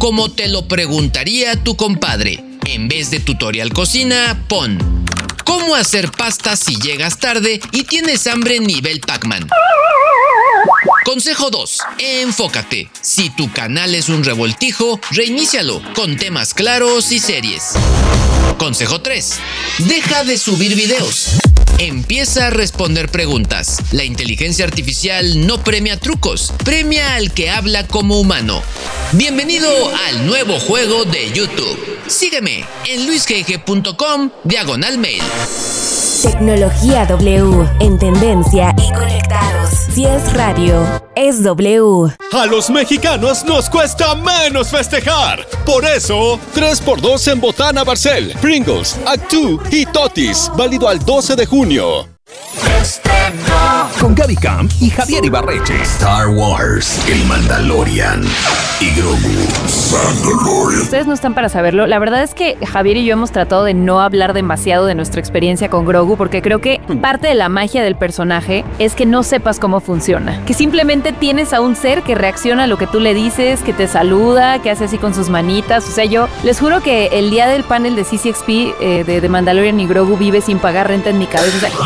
como te lo preguntaría tu compadre. En vez de tutorial cocina, pon ¿cómo hacer pasta si llegas tarde y tienes hambre nivel Pac-Man? Consejo 2. Enfócate. Si tu canal es un revoltijo, reinícialo con temas claros y series. Consejo 3. Deja de subir videos. Empieza a responder preguntas. La inteligencia artificial no premia trucos, premia al que habla como humano. Bienvenido al nuevo juego de YouTube. Sígueme en luisgg.com/mail. Tecnología W, en tendencia y conectados. Si es radio, es W. A los mexicanos nos cuesta menos festejar. Por eso, 3x2 en Botana Barcel, Pringles, Actu y Totis. Válido al 12 de junio. Con Gaby Camp y Javier Ibarreche. Star Wars, el Mandalorian y Grogu. Mandalorian. Ustedes no están para saberlo. La verdad es que Javier y yo hemos tratado de no hablar demasiado de nuestra experiencia con Grogu porque creo que parte de la magia del personaje es que no sepas cómo funciona. Que simplemente tienes a un ser que reacciona a lo que tú le dices, que te saluda, que hace así con sus manitas. O sea, yo les juro que el día del panel de CCXP de Mandalorian y Grogu vive sin pagar renta en mi cabeza. O sea,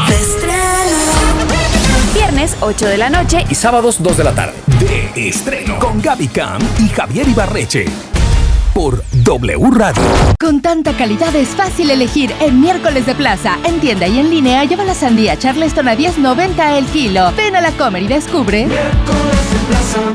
viernes 8 de la noche y sábados 2 de la tarde. De estreno con Gaby Camp y Javier Ibarreche. Por W Radio. Con tanta calidad es fácil elegir en miércoles de plaza. En tienda y en línea lleva la sandía Charleston a $10.90 el kilo. Ven a la Comer y descubre. Miércoles de plaza.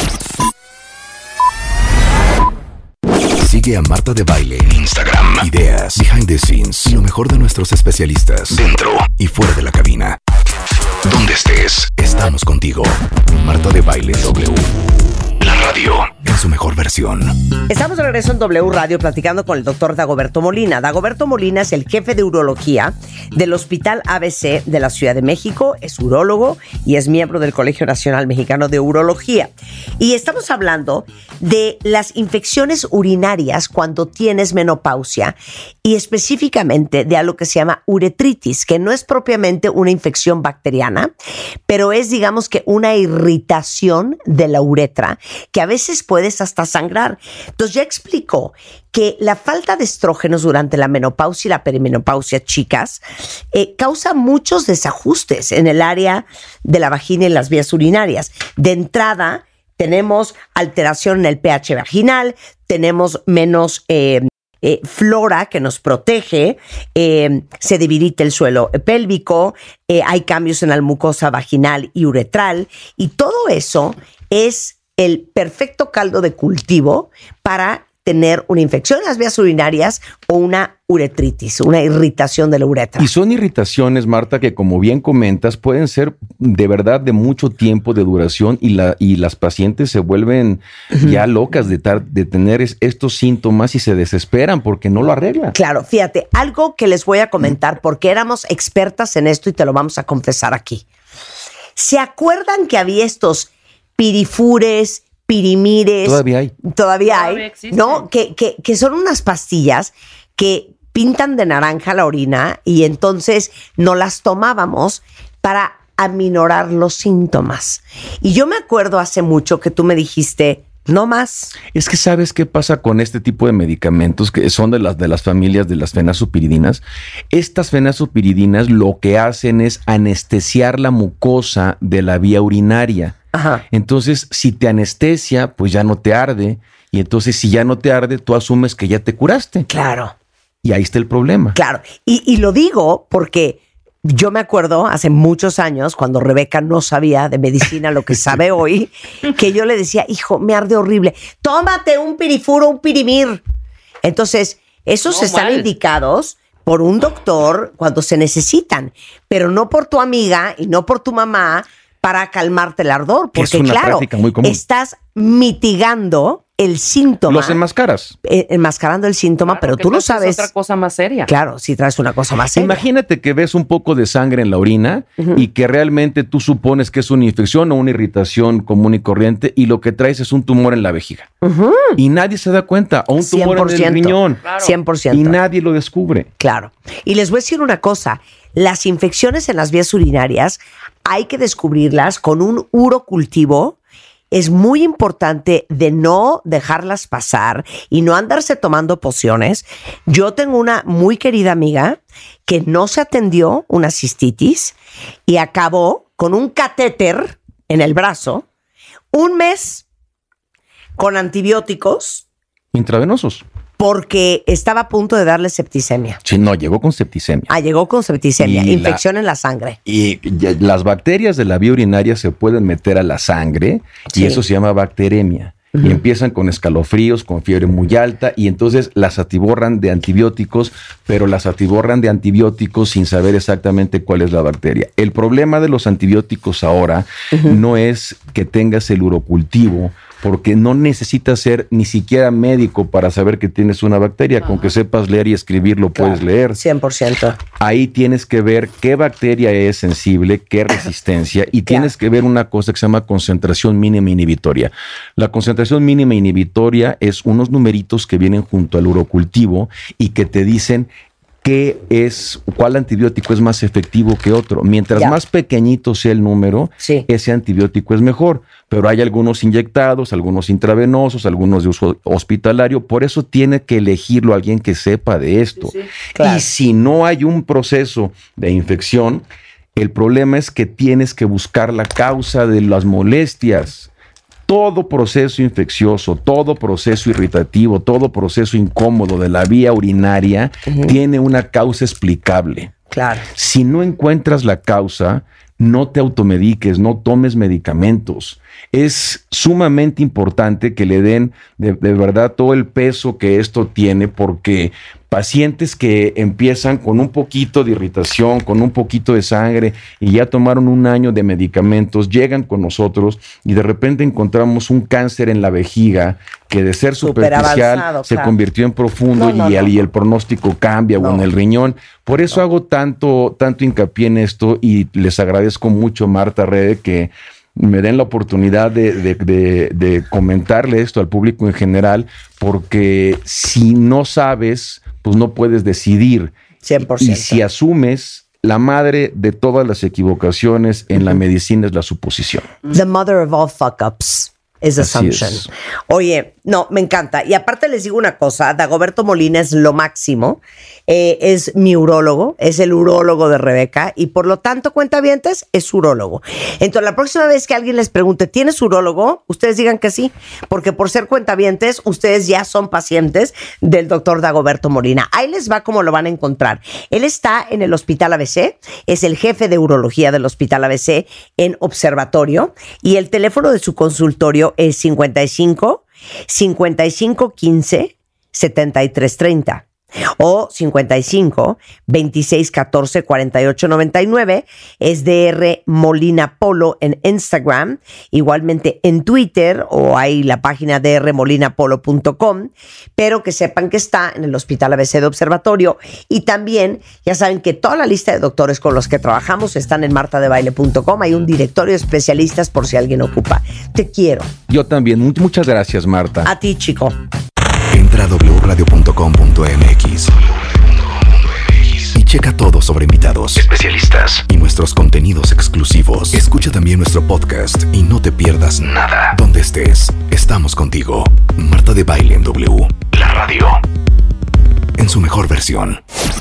Sigue a Marta de Baile en Instagram. Ideas, behind the scenes y lo mejor de nuestros especialistas dentro y fuera de la cabina. Donde estés, estamos contigo. Marta de Baile W. La radio en su mejor versión. Estamos de regreso en W Radio platicando con el doctor Dagoberto Molina. Dagoberto Molina es el jefe de urología del Hospital ABC de la Ciudad de México, es urólogo y es miembro del Colegio Nacional Mexicano de Urología. Y estamos hablando de las infecciones urinarias cuando tienes menopausia y específicamente de algo que se llama uretritis, que no es propiamente una infección bacteriana, pero es, digamos que, una irritación de la uretra que a veces puedes hasta sangrar. Entonces ya explicó que la falta de estrógenos durante la menopausia y la perimenopausia, chicas, causa muchos desajustes en el área de la vagina y las vías urinarias. De entrada, tenemos alteración en el pH vaginal, tenemos menos flora que nos protege, se debilita el suelo pélvico, hay cambios en la mucosa vaginal y uretral, y todo eso es el perfecto caldo de cultivo para tener una infección en las vías urinarias o una uretritis, una irritación de la uretra. Y son irritaciones, Marta, que como bien comentas, pueden ser de verdad de mucho tiempo de duración y las pacientes se vuelven ya locas de tener estos síntomas y se desesperan porque no lo arreglan. Claro, fíjate, algo que les voy a comentar porque éramos expertas en esto y te lo vamos a confesar aquí. ¿Se acuerdan que había estos pirifures, pirimires? Todavía hay, existen, ¿no? Que son unas pastillas que pintan de naranja la orina y entonces no las tomábamos para aminorar los síntomas. Y yo me acuerdo hace mucho que tú me dijiste, no más. Es que ¿sabes qué pasa con este tipo de medicamentos que son de las familias de las fenazopiridinas? Estas fenazopiridinas lo que hacen es anestesiar la mucosa de la vía urinaria. Ajá. Entonces, si te anestesia, pues ya no te arde. Y entonces, si ya no te arde, tú asumes que ya te curaste. Claro. Y ahí está el problema. Claro. Y lo digo porque yo me acuerdo hace muchos años, cuando Rebeca no sabía de medicina lo que sabe hoy, que yo le decía, hijo, me arde horrible. Tómate un pirifuro, un pirimir. Entonces, esos están indicados por un doctor cuando se necesitan, pero no por tu amiga y no por tu mamá para calmarte el ardor, porque claro, estás mitigando el síntoma. Los enmascaras. Enmascarando el síntoma, claro, pero tú no sabes. Es otra cosa más seria. Claro, si traes una cosa más seria. Imagínate que ves un poco de sangre en la orina y que realmente tú supones que es una infección o una irritación común y corriente y lo que traes es un tumor en la vejiga. Y nadie se da cuenta. O un tumor en el riñón. Claro. 100%. Y nadie lo descubre. Claro. Y les voy a decir una cosa. Las infecciones en las vías urinarias hay que descubrirlas con un urocultivo es muy importante de no dejarlas pasar y no andarse tomando pociones. Yo tengo una muy querida amiga que no se atendió una cistitis y acabó con un catéter en el brazo, 1 mes con antibióticos. Intravenosos. Porque estaba a punto de darle septicemia. Sí, no, llegó con septicemia. Llegó con septicemia, infección en la sangre. Y las bacterias de la vía urinaria se pueden meter a la sangre y eso se llama bacteremia. Y empiezan con escalofríos, con fiebre muy alta y entonces las atiborran de antibióticos, pero las atiborran de antibióticos sin saber exactamente cuál es la bacteria. El problema de los antibióticos ahora no es que tengas el urocultivo, porque no necesitas ser ni siquiera médico para saber que tienes una bacteria. Con que sepas leer y escribir lo puedes leer. 100%. Ahí tienes que ver qué bacteria es sensible, qué resistencia, y tienes que ver una cosa que se llama concentración mínima inhibitoria. La concentración mínima inhibitoria es unos numeritos que vienen junto al urocultivo y que te dicen cuál antibiótico es más efectivo que otro. Mientras más pequeñito sea el número, ese antibiótico es mejor. Pero hay algunos inyectados, algunos intravenosos, algunos de uso hospitalario. Por eso tiene que elegirlo alguien que sepa de esto. Claro. Y si no hay un proceso de infección, el problema es que tienes que buscar la causa de las molestias. Todo proceso infeccioso, todo proceso irritativo, todo proceso incómodo de la vía urinaria tiene una causa explicable. Claro. Si no encuentras la causa, no te automediques, no tomes medicamentos. Es sumamente importante que le den de verdad todo el peso que esto tiene, porque pacientes que empiezan con un poquito de irritación, con un poquito de sangre y ya tomaron 1 año de medicamentos, llegan con nosotros y de repente encontramos un cáncer en la vejiga que de ser superficial se convirtió en profundo y el pronóstico cambia o en el riñón. Por eso hago tanto hincapié en esto y les agradezco mucho, Marta Rede, que me den la oportunidad de comentarle esto al público en general, porque si no sabes, pues no puedes decidir. 100%. Y si asumes, la madre de todas las equivocaciones en la medicina es la suposición. The mother of all fuck-ups is assumption. Es. Oye, no, me encanta. Y aparte les digo una cosa, Dagoberto Molina es lo máximo. Es mi urólogo, es el urólogo de Rebeca y por lo tanto, cuentavientes, es urólogo. Entonces, la próxima vez que alguien les pregunte, ¿tienes urólogo? Ustedes digan que sí, porque por ser cuentavientes, ustedes ya son pacientes del doctor Dagoberto Molina. Ahí les va cómo lo van a encontrar. Él está en el Hospital ABC, es el jefe de urología del Hospital ABC en Observatorio y el teléfono de su consultorio es 55 15 73 30 o 55 26 14 48 99. Es DR Molina Polo en Instagram, igualmente en Twitter, o hay la página drmolinapolo.com, pero que sepan que está en el Hospital ABC de Observatorio. Y también ya saben que toda la lista de doctores con los que trabajamos están en martadebaile.com. Hay un directorio de especialistas por si alguien ocupa. Te quiero. Yo también. Muchas gracias, Marta. A ti, chico. Entra a wradio.com.mx y checa todo sobre invitados, especialistas y nuestros contenidos exclusivos. Escucha también nuestro podcast y no te pierdas nada. Donde estés, estamos contigo. Marta de Baile en W, la radio, en su mejor versión.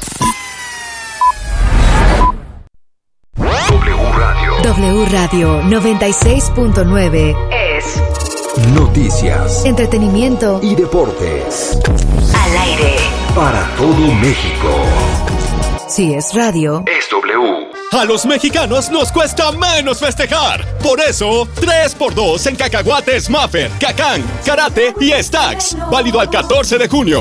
W Radio 96.9 es noticias, entretenimiento y deportes. Al aire para todo México. Si es radio, es W. A los mexicanos nos cuesta menos festejar. Por eso, 3x2 en cacahuates Maffer, Cacán, Karate y Stax. Válido al 14 de junio.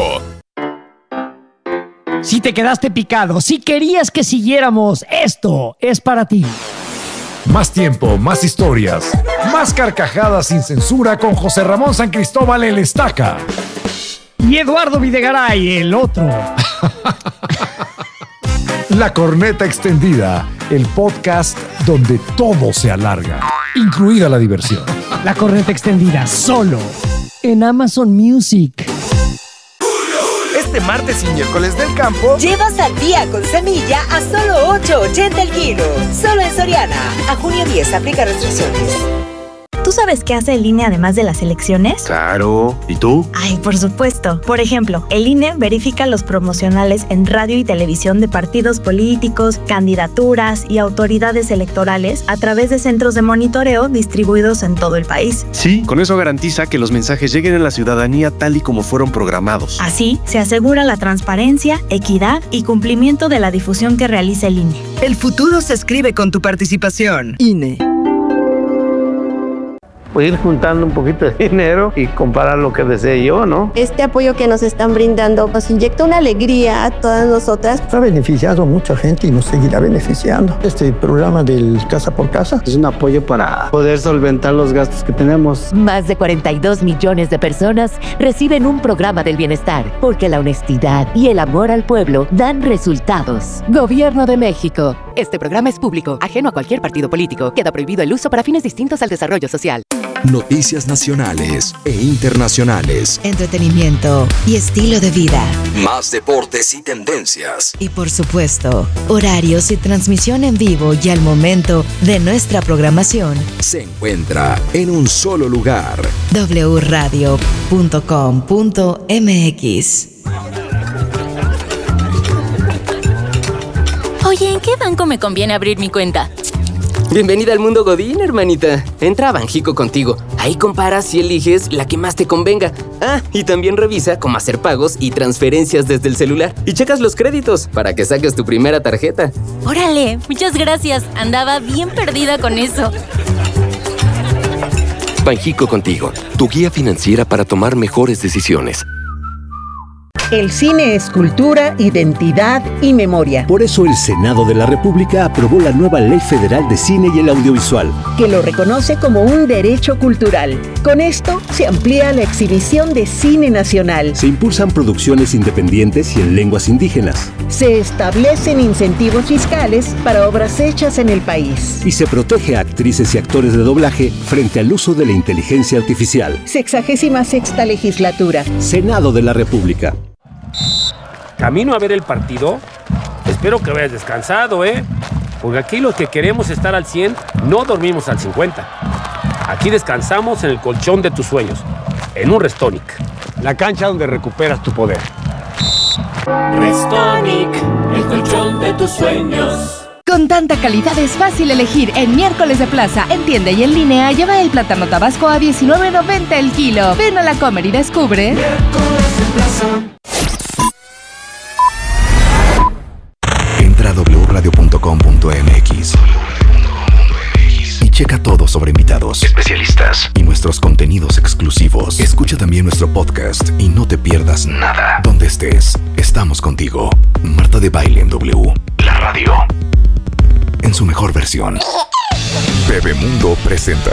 Si te quedaste picado, si querías que siguiéramos, esto es para ti. Más tiempo, más historias, más carcajadas sin censura con José Ramón San Cristóbal el Estaca. Y Eduardo Videgaray, el otro. La Corneta Extendida, el podcast donde todo se alarga, incluida la diversión. La Corneta Extendida, solo en Amazon Music. Este martes y miércoles del campo, lleva sandía con semilla a solo $8.80 el kilo. Solo en Soriana. A junio 10 aplica restricciones. ¿Tú sabes qué hace el INE además de las elecciones? Claro. ¿Y tú? Ay, por supuesto. Por ejemplo, el INE verifica los promocionales en radio y televisión de partidos políticos, candidaturas y autoridades electorales a través de centros de monitoreo distribuidos en todo el país. Sí, con eso garantiza que los mensajes lleguen a la ciudadanía tal y como fueron programados. Así, se asegura la transparencia, equidad y cumplimiento de la difusión que realiza el INE. El futuro se escribe con tu participación. INE. Pues ir juntando un poquito de dinero y comparar lo que desee yo, ¿no? Este apoyo que nos están brindando nos inyecta una alegría a todas nosotras. Ha beneficiado a mucha gente y nos seguirá beneficiando. Este programa del Casa por Casa es un apoyo para poder solventar los gastos que tenemos. Más de 42 millones de personas reciben un programa del bienestar, porque la honestidad y el amor al pueblo dan resultados. Gobierno de México. Este programa es público, ajeno a cualquier partido político. Queda prohibido el uso para fines distintos al desarrollo social. Noticias nacionales e internacionales. Entretenimiento y estilo de vida. Más deportes y tendencias. Y por supuesto, horarios y transmisión en vivo y al momento de nuestra programación. Se encuentra en un solo lugar. wradio.com.mx. Oye, ¿en qué banco me conviene abrir mi cuenta? Bienvenida al mundo Godín, hermanita. Entra a Banjico Contigo. Ahí comparas y eliges la que más te convenga. Ah, y también revisa cómo hacer pagos y transferencias desde el celular. Y checas los créditos para que saques tu primera tarjeta. ¡Órale! Muchas gracias. Andaba bien perdida con eso. Banjico Contigo, tu guía financiera para tomar mejores decisiones. El cine es cultura, identidad y memoria. Por eso el Senado de la República aprobó la nueva Ley Federal de Cine y el Audiovisual, que lo reconoce como un derecho cultural. Con esto se amplía la exhibición de cine nacional. Se impulsan producciones independientes y en lenguas indígenas. Se establecen incentivos fiscales para obras hechas en el país. Y se protege a actrices y actores de doblaje frente al uso de la inteligencia artificial. 66ª legislatura. Senado de la República. Camino a ver el partido. Espero que vayas descansado, porque aquí los que queremos estar al 100 no dormimos al 50. Aquí descansamos en el colchón de tus sueños, en un Restonic, la cancha donde recuperas tu poder. Restonic, el colchón de tus sueños. Con tanta calidad es fácil elegir. En Miércoles de Plaza, en tienda y en línea, lleva el plátano tabasco a $19.90 el kilo. Ven a la Comer y descubre. Miércoles de Plaza. Entra a wradio.com.mx y checa todo sobre invitados, especialistas y nuestros contenidos exclusivos. Escucha también nuestro podcast y no te pierdas nada. Donde estés, estamos contigo. Marta de Baile en W, la radio, en su mejor versión. Bebemundo presenta.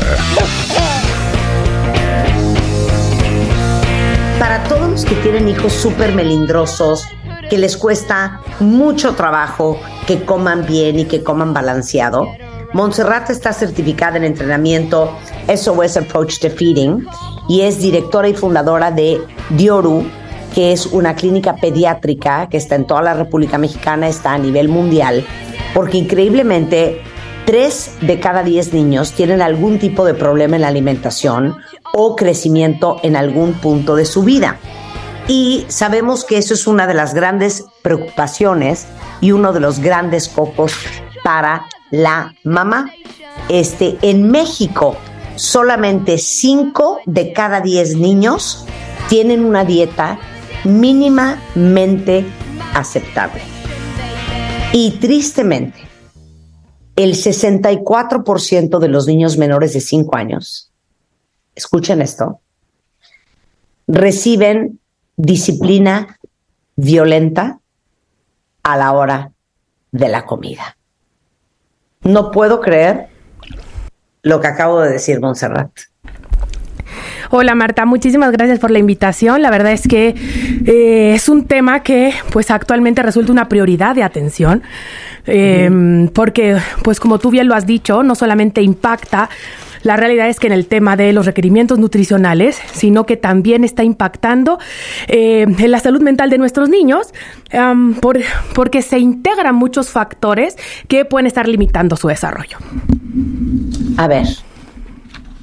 Para todos los que tienen hijos súper melindrosos, que les cuesta mucho trabajo que coman bien y que coman balanceado, Montserrat está certificada en entrenamiento SOS Approach to Feeding y es directora y fundadora de Dioru, que es una clínica pediátrica que está en toda la República Mexicana, está a nivel mundial, porque increíblemente 3 de cada 10 niños tienen algún tipo de problema en la alimentación o crecimiento en algún punto de su vida. Y sabemos que eso es una de las grandes preocupaciones y uno de los grandes focos para la mamá. En México, solamente 5 de cada 10 niños tienen una dieta mínimamente aceptable. Y tristemente, el 64% de los niños menores de 5 años, escuchen esto, reciben disciplina violenta a la hora de la comida. No puedo creer lo que acabo de decir, Montserrat. Hola Marta, muchísimas gracias por la invitación. La verdad es que es un tema que pues actualmente resulta una prioridad de atención, porque pues como tú bien lo has dicho, no solamente impacta. La realidad es que en el tema de los requerimientos nutricionales, sino que también está impactando en la salud mental de nuestros niños, porque se integran muchos factores que pueden estar limitando su desarrollo. A ver,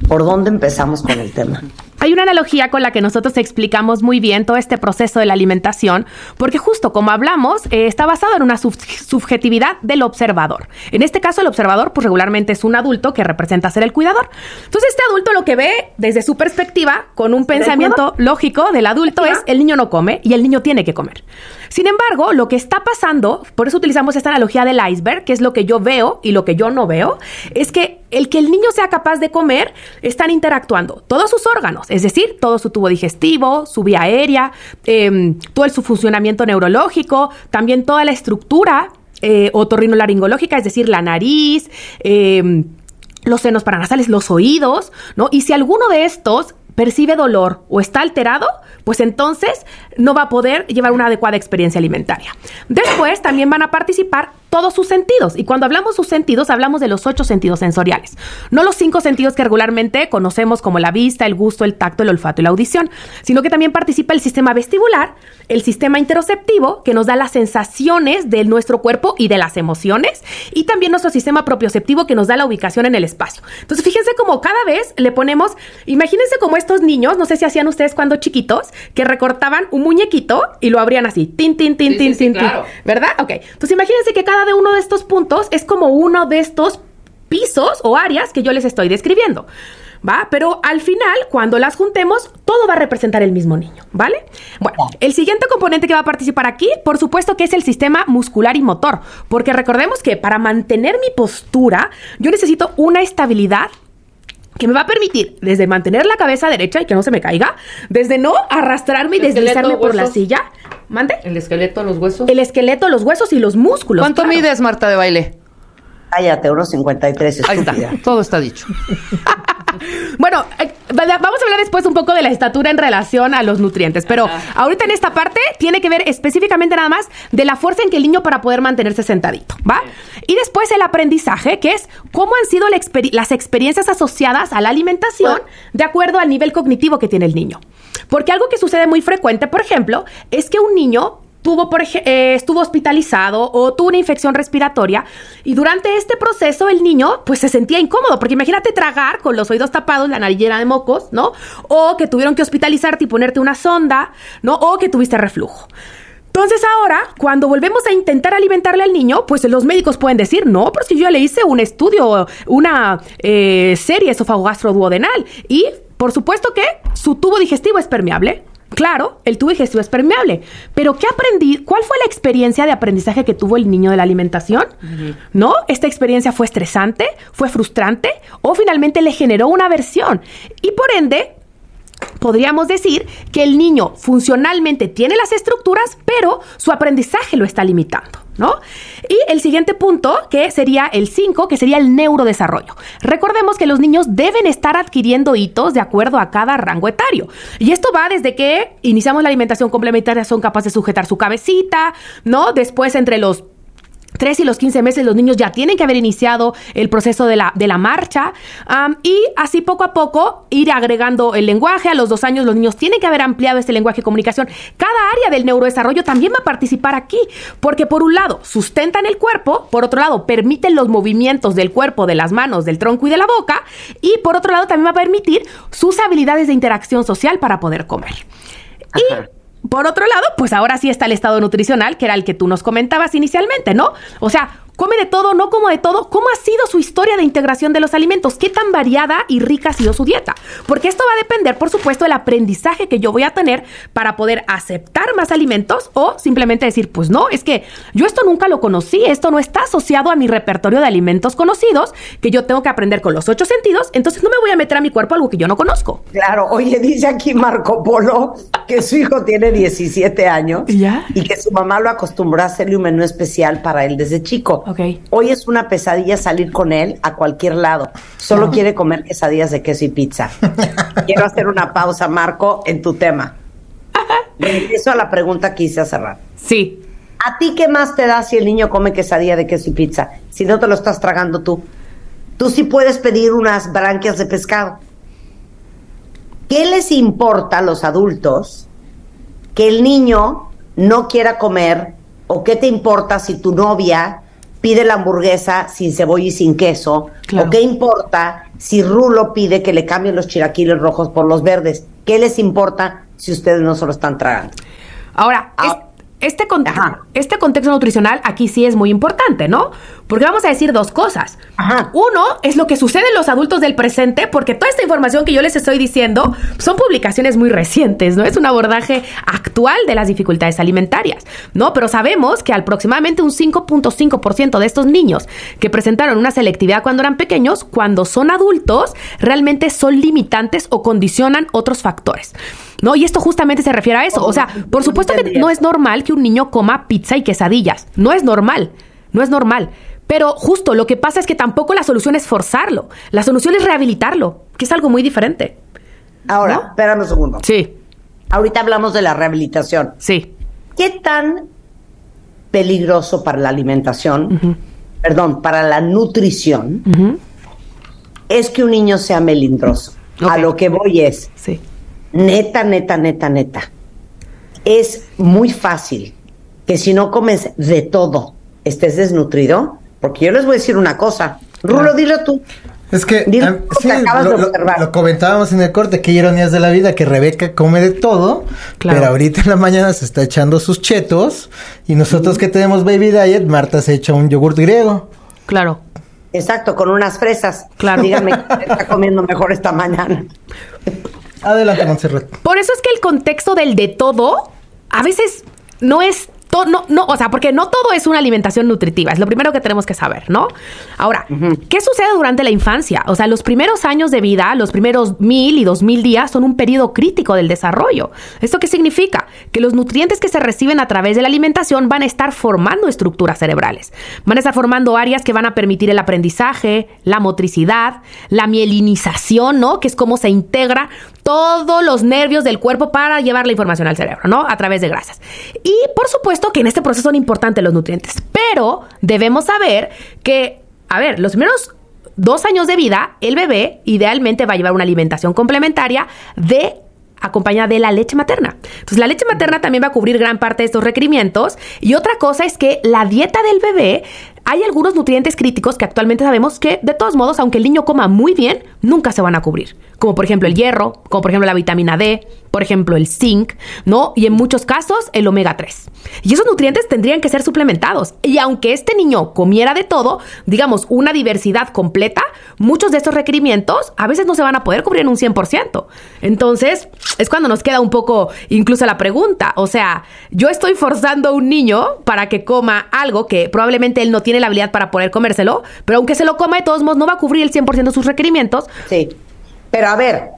¿Por dónde empezamos con el tema? Hay una analogía con la que nosotros explicamos muy bien todo este proceso de la alimentación, porque justo como hablamos, está basado en una subjetividad del observador. En este caso, el observador, pues regularmente es un adulto que representa ser el cuidador. Entonces, este adulto lo que ve desde su perspectiva, con un pensamiento lógico del adulto, es el niño no come y el niño tiene que comer. Sin embargo, lo que está pasando, por eso utilizamos esta analogía del iceberg, que es lo que yo veo y lo que yo no veo, es que el niño sea capaz de comer, están interactuando todos sus órganos, es decir, todo su tubo digestivo, su vía aérea, todo su funcionamiento neurológico, también toda la estructura otorrinolaringológica, es decir, la nariz, los senos paranasales, los oídos, ¿no? Y si alguno de estos percibe dolor o está alterado, pues entonces no va a poder llevar una adecuada experiencia alimentaria. Después también van a participar todos sus sentidos. Y cuando hablamos sus sentidos, hablamos de los 8 sentidos sensoriales. No los 5 sentidos que regularmente conocemos como la vista, el gusto, el tacto, el olfato y la audición, sino que también participa el sistema vestibular, el sistema interoceptivo, que nos da las sensaciones de nuestro cuerpo y de las emociones, y también nuestro sistema propioceptivo, que nos da la ubicación en el espacio. Entonces, fíjense cómo cada vez le ponemos, imagínense como estos niños, no sé si hacían ustedes cuando chiquitos, que recortaban un muñequito y lo abrían así, claro. ¿Verdad? Ok. Entonces, imagínense que cada uno de estos puntos es como uno de estos pisos o áreas que yo les estoy describiendo, ¿va? Pero al final, cuando las juntemos, todo va a representar el mismo niño, ¿vale? Bueno, el siguiente componente que va a participar aquí, por supuesto que es el sistema muscular y motor, porque recordemos que para mantener mi postura, yo necesito una estabilidad que me va a permitir desde mantener la cabeza derecha y que no se me caiga, desde no arrastrarme y deslizarme por la silla. ¿Mande? ¿El esqueleto, los huesos? El esqueleto, los huesos y los músculos. ¿Cuánto mides, Marta de Baile? Cállate, 1.53. Ahí está, todo está dicho. Bueno, vamos a hablar después un poco de la estatura en relación a los nutrientes, pero ahorita en esta parte tiene que ver específicamente nada más de la fuerza en que el niño para poder mantenerse sentadito, ¿va? Y después el aprendizaje, que es cómo han sido las experiencias asociadas a la alimentación de acuerdo al nivel cognitivo que tiene el niño. Porque algo que sucede muy frecuente, por ejemplo, es que un niño estuvo hospitalizado o tuvo una infección respiratoria y durante este proceso el niño pues se sentía incómodo, porque imagínate tragar con los oídos tapados, la nariz llena de mocos, ¿no? O que tuvieron que hospitalizarte y ponerte una sonda, ¿no? O que tuviste reflujo. Entonces ahora, cuando volvemos a intentar alimentarle al niño, pues los médicos pueden decir, no, pero si yo le hice un estudio, una serie esofagogastro-duodenal y por supuesto que su tubo digestivo es permeable. Claro, el tubo digestivo es permeable, pero ¿qué aprendí? ¿Cuál fue la experiencia de aprendizaje que tuvo el niño de la alimentación? ¿No? ¿Esta experiencia fue estresante? ¿Fue frustrante? ¿O finalmente le generó una aversión? Y por ende, podríamos decir que el niño funcionalmente tiene las estructuras, pero su aprendizaje lo está limitando, ¿no? Y el siguiente punto, que sería el 5, que sería el neurodesarrollo. Recordemos que los niños deben estar adquiriendo hitos de acuerdo a cada rango etario. Y esto va desde que iniciamos la alimentación complementaria, son capaces de sujetar su cabecita, ¿no? Después, entre los 3 y los 15 meses, los niños ya tienen que haber iniciado el proceso de la marcha, y así poco a poco ir agregando el lenguaje. A los 2 años los niños tienen que haber ampliado este lenguaje de comunicación. Cada área del neurodesarrollo también va a participar aquí, porque por un lado sustentan el cuerpo, por otro lado permiten los movimientos del cuerpo, de las manos, del tronco y de la boca, y por otro lado también va a permitir sus habilidades de interacción social para poder comer. Ajá. Y por otro lado, pues ahora sí está el estado nutricional, que era el que tú nos comentabas inicialmente, ¿no? O sea, come de todo, no como de todo. ¿Cómo ha sido su historia de integración de los alimentos? ¿Qué tan variada y rica ha sido su dieta? Porque esto va a depender, por supuesto, del aprendizaje que yo voy a tener para poder aceptar más alimentos o simplemente decir, pues no, es que yo esto nunca lo conocí, esto no está asociado a mi repertorio de alimentos conocidos, que yo tengo que aprender con los 8 sentidos, entonces no me voy a meter a mi cuerpo algo que yo no conozco. Claro, oye, dice aquí Marco Polo que su hijo tiene 17 años y que su mamá lo acostumbró a hacerle un menú especial para él desde chico. Okay. Hoy es una pesadilla salir con él a cualquier lado. Solo quiere comer quesadillas de queso y pizza. Quiero hacer una pausa, Marco, en tu tema. Regreso a la pregunta que hice hace rato. Sí. ¿A ti qué más te da si el niño come quesadilla de queso y pizza? Si no te lo estás tragando tú. Tú sí puedes pedir unas branquias de pescado. ¿Qué les importa a los adultos que el niño no quiera comer? ¿O qué te importa si tu novia pide la hamburguesa sin cebolla y sin queso? Claro. ¿O qué importa si Rulo pide que le cambien los chilaquiles rojos por los verdes? ¿Qué les importa si ustedes no se lo están tragando? Ahora, este contexto nutricional aquí sí es muy importante, ¿no? Porque vamos a decir dos cosas. Ajá. Uno, es lo que sucede en los adultos del presente, porque toda esta información que yo les estoy diciendo son publicaciones muy recientes, ¿no? Es un abordaje actual de las dificultades alimentarias, ¿no? Pero sabemos que aproximadamente un 5.5% de estos niños que presentaron una selectividad cuando eran pequeños, cuando son adultos, realmente son limitantes o condicionan otros factores, ¿no? Y esto justamente se refiere a eso. O sea, por supuesto que no es normal que un niño coma pizza y quesadillas. No es normal. Pero justo lo que pasa es que tampoco la solución es forzarlo. La solución es rehabilitarlo, que es algo muy diferente. Ahora, ¿no? espérame un segundo. Sí. Ahorita hablamos de la rehabilitación. Sí. ¿Qué tan peligroso para la alimentación, para la nutrición, es que un niño sea melindroso? Okay. A lo que voy es, neta, es muy fácil que si no comes de todo, estés desnutrido, porque yo les voy a decir una cosa. Rulo, dilo tú. Es que, sí, lo comentábamos en el corte, qué ironías de la vida, que Rebeca come de todo, pero ahorita en la mañana se está echando sus chetos, y nosotros que tenemos baby diet, Marta se echa un yogurt griego. Claro. Exacto, con unas fresas. Claro. Díganme qué está comiendo mejor esta mañana. Adelante, Montserrat. Por eso es que el contexto del de todo a veces no es o sea, porque no todo es una alimentación nutritiva, es lo primero que tenemos que saber, ¿no? Ahora, ¿qué sucede durante la infancia? O sea, los primeros años de vida, los primeros 1000 y 2000 días son un periodo crítico del desarrollo. ¿Esto qué significa? Que los nutrientes que se reciben a través de la alimentación van a estar formando estructuras cerebrales, van a estar formando áreas que van a permitir el aprendizaje, la motricidad, la mielinización, ¿no? Que es cómo se integra todos los nervios del cuerpo para llevar la información al cerebro, ¿no? A través de grasas. Y, por supuesto, que en este proceso son importantes los nutrientes, pero debemos saber que, los primeros 2 años de vida, el bebé idealmente va a llevar una alimentación complementaria acompañada de la leche materna. Entonces, la leche materna también va a cubrir gran parte de estos requerimientos. Y otra cosa es que la dieta del bebé, hay algunos nutrientes críticos que actualmente sabemos que, de todos modos, aunque el niño coma muy bien, nunca se van a cubrir. Como por ejemplo el hierro, como por ejemplo la vitamina D, por ejemplo el zinc, ¿no? Y en muchos casos el omega 3. Y esos nutrientes tendrían que ser suplementados. Y aunque este niño comiera de todo, digamos, una diversidad completa, muchos de estos requerimientos a veces no se van a poder cubrir en un 100%. Entonces, es cuando nos queda un poco incluso la pregunta. O sea, yo estoy forzando a un niño para que coma algo que probablemente él no tiene la habilidad para poder comérselo, pero aunque se lo coma, de todos modos no va a cubrir el 100% de sus requerimientos. Sí, pero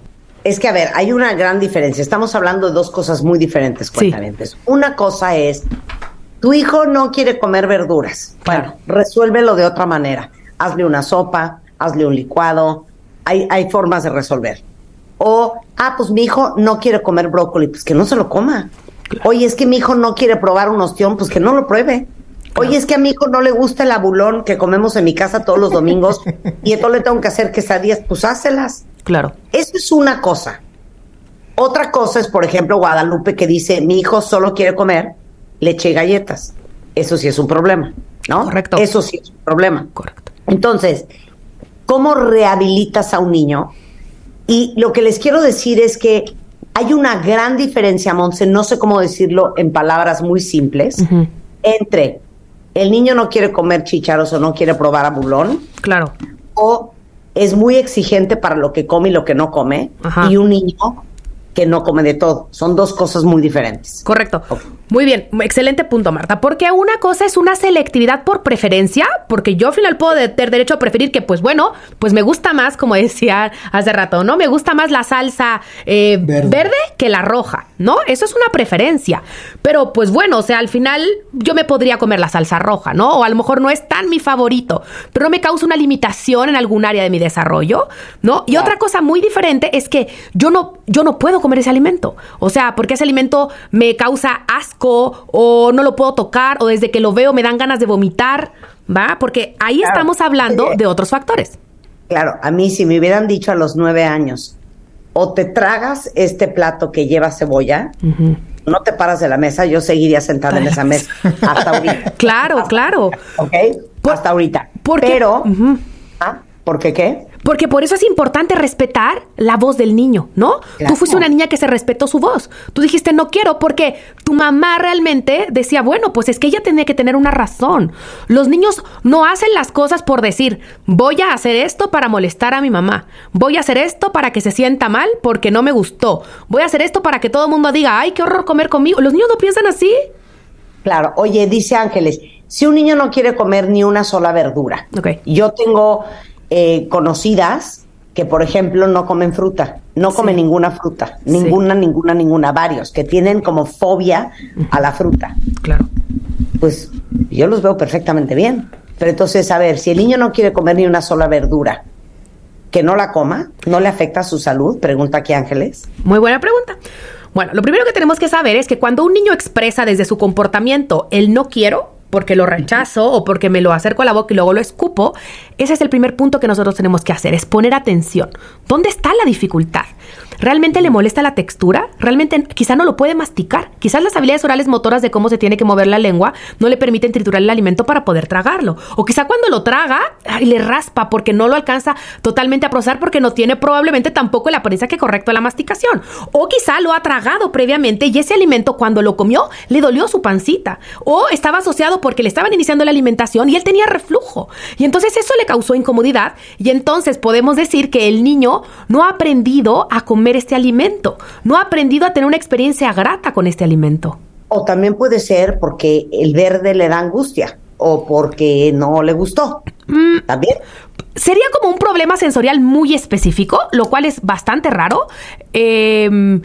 hay una gran diferencia. Estamos hablando de dos cosas muy diferentes, cuentavientes. Una cosa es, tu hijo no quiere comer verduras. Bueno, resuélvelo de otra manera. Hazle una sopa, hazle un licuado. Hay formas de resolver. O, pues mi hijo no quiere comer brócoli, pues que no se lo coma. Oye, es que mi hijo no quiere probar un ostión, pues que no lo pruebe. Oye, es que a mi hijo no le gusta el abulón que comemos en mi casa todos los domingos y entonces le tengo que hacer quesadillas, pues hácelas. Claro. Eso es una cosa. Otra cosa es, por ejemplo, Guadalupe, que dice, mi hijo solo quiere comer leche y galletas. Eso sí es un problema, ¿no? Correcto. Eso sí es un problema. Correcto. Entonces, ¿cómo rehabilitas a un niño? Y lo que les quiero decir es que hay una gran diferencia, Monse, no sé cómo decirlo en palabras muy simples, entre el niño no quiere comer chícharos o no quiere probar abulón. Claro. O es muy exigente para lo que come y lo que no come. Y un niño que no come de todo. Son dos cosas muy diferentes. Correcto. Muy bien, excelente punto, Marta, porque una cosa es una selectividad por preferencia, porque yo al final puedo tener derecho a preferir que, pues bueno, pues me gusta más, como decía hace rato, ¿no? Me gusta más la salsa verde que la roja, ¿no? Eso es una preferencia, pero pues bueno, o sea, al final yo me podría comer la salsa roja, ¿no? O a lo mejor no es tan mi favorito, pero no me causa una limitación en algún área de mi desarrollo, ¿no? Y otra cosa muy diferente es que yo no puedo comer ese alimento, o sea, porque ese alimento me causa asco, o no lo puedo tocar, o desde que lo veo me dan ganas de vomitar, ¿va? Porque ahí estamos hablando de otros factores. Claro, a mí si me hubieran dicho a los 9 años, o te tragas este plato que lleva cebolla, no te paras de la mesa, yo seguiría sentada en esa mesa hasta ahorita. Claro. ¿Ok? hasta ahorita. Pero, ¿por qué qué? Porque por eso es importante respetar la voz del niño, ¿no? Claro. Tú fuiste una niña que se respetó su voz. Tú dijiste, no quiero, porque tu mamá realmente decía, bueno, pues es que ella tenía que tener una razón. Los niños no hacen las cosas por decir, voy a hacer esto para molestar a mi mamá. Voy a hacer esto para que se sienta mal porque no me gustó. Voy a hacer esto para que todo el mundo diga, ay, qué horror comer conmigo. Los niños no piensan así. Claro. Oye, dice Ángeles, si un niño no quiere comer ni una sola verdura. Okay. Yo tengo... conocidas que, por ejemplo, no comen fruta, no comen ninguna fruta, ninguna, varios, que tienen como fobia a la fruta. Claro. Pues yo los veo perfectamente bien. Pero entonces, a ver, si el niño no quiere comer ni una sola verdura, que no la coma, ¿no le afecta a su salud? Pregunta aquí Ángeles. Muy buena pregunta. Bueno, lo primero que tenemos que saber es que cuando un niño expresa desde su comportamiento el no quiero, porque lo rechazo o porque me lo acerco a la boca y luego lo escupo, ese es el primer punto que nosotros tenemos que hacer, es poner atención. ¿Dónde está la dificultad? ¿Realmente le molesta la textura? ¿Realmente quizá no lo puede masticar? Quizás las habilidades orales motoras de cómo se tiene que mover la lengua no le permiten triturar el alimento para poder tragarlo. O quizá cuando lo traga, le raspa porque no lo alcanza totalmente a procesar porque no tiene probablemente tampoco el aprendizaje correcto a la masticación. O quizá lo ha tragado previamente y ese alimento cuando lo comió le dolió su pancita. O estaba asociado porque le estaban iniciando la alimentación y él tenía reflujo. Y entonces eso le causó incomodidad y entonces podemos decir que el niño no ha aprendido a comer este alimento, no ha aprendido a tener una experiencia grata con este alimento. O también puede ser porque el verde le da angustia o porque no le gustó. ¿También? Sería como un problema sensorial muy específico, lo cual es bastante raro. Pero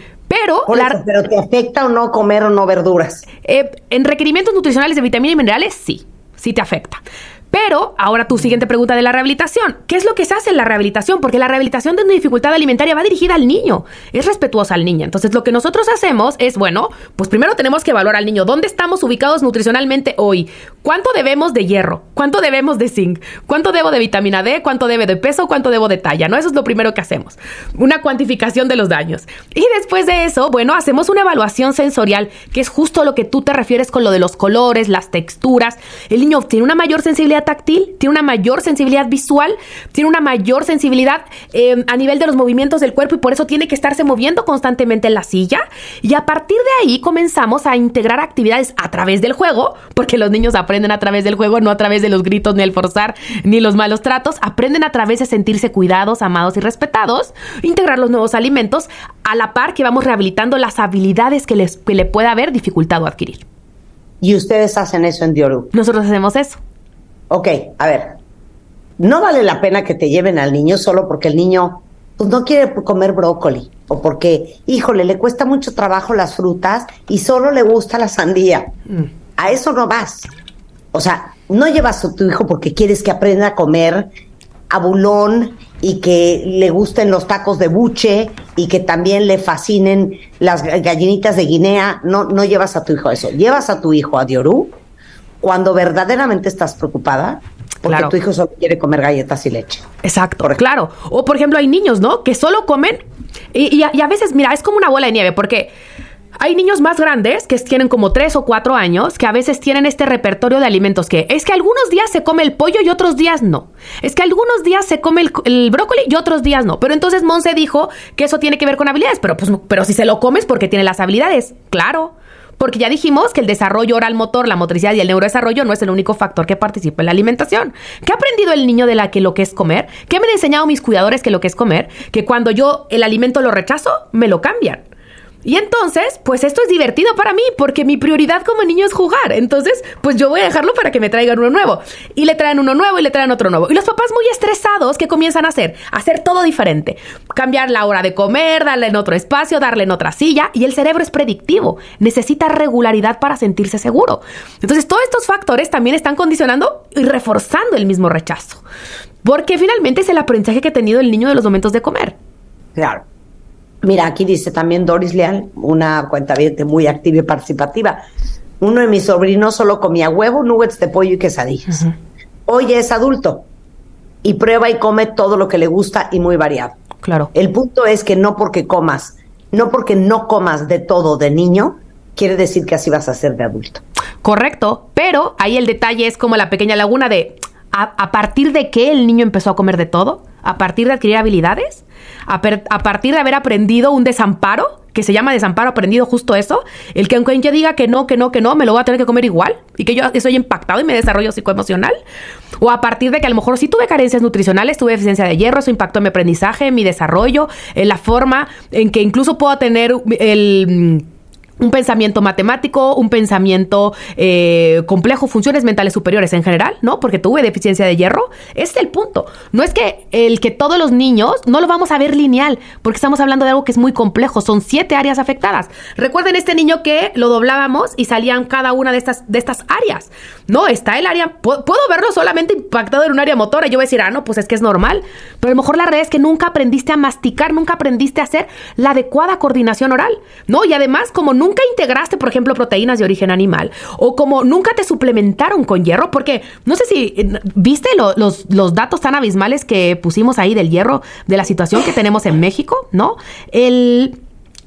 ¿te afecta o no comer o no verduras? En requerimientos nutricionales de vitamina y minerales, sí te afecta. Pero ahora tu siguiente pregunta de la rehabilitación. ¿Qué es lo que se hace en la rehabilitación? Porque la rehabilitación de una dificultad alimentaria va dirigida al niño. Es respetuosa al niño. Entonces lo que nosotros hacemos es, bueno, pues primero tenemos que evaluar al niño. ¿Dónde estamos ubicados nutricionalmente hoy? ¿Cuánto debemos de hierro? ¿Cuánto debemos de zinc? ¿Cuánto debo de vitamina D? ¿Cuánto debo de peso? ¿Cuánto debo de talla? ¿No? Eso es lo primero que hacemos. Una cuantificación de los daños. Y después de eso, bueno, hacemos una evaluación sensorial, que es justo lo que tú te refieres con lo de los colores, las texturas. El niño tiene una mayor sensibilidad táctil, tiene una mayor sensibilidad visual, tiene una mayor sensibilidad a nivel de los movimientos del cuerpo y por eso tiene que estarse moviendo constantemente en la silla. Y a partir de ahí comenzamos a integrar actividades a través del juego, porque los niños aprenden a través del juego, no a través de los gritos, ni el forzar, ni los malos tratos. Aprenden a través de sentirse cuidados, amados y respetados, integrar los nuevos alimentos, a la par que vamos rehabilitando las habilidades que le pueda haber dificultado adquirir. ¿Y ustedes hacen eso en Dioru? Nosotros hacemos eso. Ok, a ver, no vale la pena que te lleven al niño solo porque el niño pues no quiere comer brócoli o porque, híjole, le cuesta mucho trabajo las frutas y solo le gusta la sandía. A eso no vas. O sea, no llevas a tu hijo porque quieres que aprenda a comer abulón y que le gusten los tacos de buche y que también le fascinen las gallinitas de Guinea. No llevas a tu hijo a eso. Llevas a tu hijo a Dioru cuando verdaderamente estás preocupada porque tu hijo solo quiere comer galletas y leche. Exacto, claro. O, por ejemplo, hay niños, ¿no? Que solo comen y a veces, mira, es como una bola de nieve porque hay niños más grandes que tienen como 3 o 4 años que a veces tienen este repertorio de alimentos que es que algunos días se come el pollo y otros días no. Es que algunos días se come el brócoli y otros días no. Pero entonces Monse dijo que eso tiene que ver con habilidades. Pero si se lo comes porque tiene las habilidades. Claro. Porque ya dijimos que el desarrollo oral motor, la motricidad y el neurodesarrollo no es el único factor que participa en la alimentación. ¿Qué ha aprendido el niño de lo que es comer? ¿Qué me han enseñado mis cuidadores que lo que es comer? Que cuando yo el alimento lo rechazo, me lo cambian. Y entonces, pues esto es divertido para mí porque mi prioridad como niño es jugar. Entonces, pues yo voy a dejarlo para que me traigan uno nuevo. Y le traen uno nuevo y le traen otro nuevo. Y los papás muy estresados, ¿qué comienzan a hacer? Hacer todo diferente. Cambiar la hora de comer, darle en otro espacio, darle en otra silla. Y el cerebro es predictivo. Necesita regularidad para sentirse seguro. Entonces, todos estos factores también están condicionando y reforzando el mismo rechazo. Porque finalmente es el aprendizaje que ha tenido el niño de los momentos de comer. Claro. Mira, aquí dice también Doris Leal, una cuentaviente muy activa y participativa. Uno de mis sobrinos solo comía huevo, nuggets de pollo y quesadillas. Uh-huh. Hoy es adulto y prueba y come todo lo que le gusta y muy variado. Claro. El punto es que no porque no comas de todo de niño, quiere decir que así vas a ser de adulto. Correcto, pero ahí el detalle es como la pequeña laguna de a partir de que el niño empezó a comer de todo, a partir de adquirir habilidades, a partir de haber aprendido un desamparo, que se llama desamparo aprendido, justo eso, el que aunque yo diga que no, me lo voy a tener que comer igual, y que yo estoy impactado y me desarrollo psicoemocional, o a partir de que a lo mejor sí tuve carencias nutricionales, tuve deficiencia de hierro, eso impactó en mi aprendizaje, en mi desarrollo, en la forma en que incluso puedo tener un pensamiento matemático, un pensamiento complejo, funciones mentales superiores en general, ¿no? Porque tuve deficiencia de hierro. Ese es el punto. No es que todos los niños no lo vamos a ver lineal, porque estamos hablando de algo que es muy complejo. Son 7 áreas afectadas. Recuerden este niño que lo doblábamos y salían cada una de estas áreas. No, está el área... Puedo verlo solamente impactado en un área motora. Yo voy a decir, no, pues es que es normal. Pero a lo mejor la realidad es que nunca aprendiste a masticar, nunca aprendiste a hacer la adecuada coordinación oral, ¿no? Y además, como nunca integraste, por ejemplo, proteínas de origen animal, o como nunca te suplementaron con hierro, porque no sé si viste los datos tan abismales que pusimos ahí del hierro, de la situación que tenemos en México, ¿no? El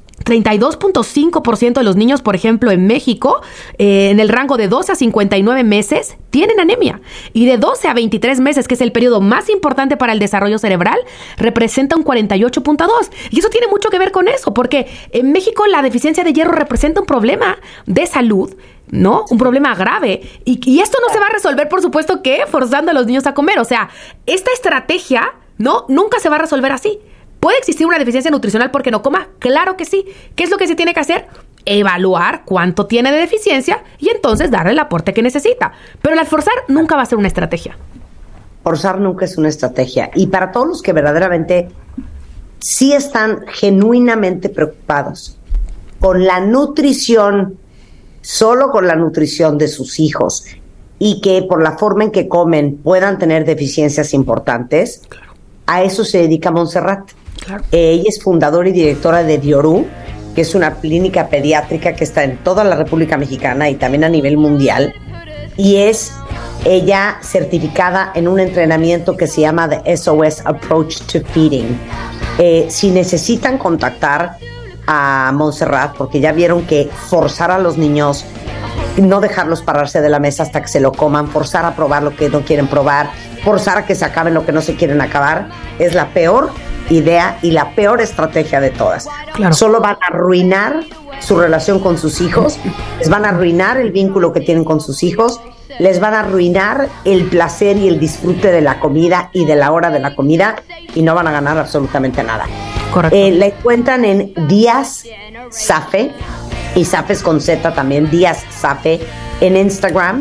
32.5% de los niños, por ejemplo, en México, en el rango de 12 a 59 meses, tienen anemia. Y de 12 a 23 meses, que es el periodo más importante para el desarrollo cerebral, representa un 48.2%. Y eso tiene mucho que ver con eso, porque en México la deficiencia de hierro representa un problema de salud, ¿no? Un problema grave. Y esto no se va a resolver, por supuesto, que forzando a los niños a comer. O sea, esta estrategia, ¿no? Nunca se va a resolver así. ¿Puede existir una deficiencia nutricional porque no coma? Claro que sí. ¿Qué es lo que se tiene que hacer? Evaluar cuánto tiene de deficiencia y entonces darle el aporte que necesita. Pero el forzar nunca va a ser una estrategia. Forzar nunca es una estrategia. Y para todos los que verdaderamente sí están genuinamente preocupados con la nutrición, solo con la nutrición de sus hijos, y que por la forma en que comen puedan tener deficiencias importantes, claro, a eso se dedica Montserrat. Claro. Ella es fundadora y directora de Dioru, que es una clínica pediátrica que está en toda la República Mexicana y también a nivel mundial, y es ella certificada en un entrenamiento que se llama The SOS Approach to Feeding. Si necesitan contactar a Montserrat, porque ya vieron que forzar a los niños, no dejarlos pararse de la mesa hasta que se lo coman, forzar a probar lo que no quieren probar, forzar a que se acaben lo que no se quieren acabar, es la peor idea y la peor estrategia de todas. Claro. Solo van a arruinar su relación con sus hijos, les van a arruinar el vínculo que tienen con sus hijos, les van a arruinar el placer y el disfrute de la comida y de la hora de la comida, y no van a ganar absolutamente nada. Correcto. La encuentran en Díaz Safe, y Safe es con Z también, Díaz Safe en Instagram,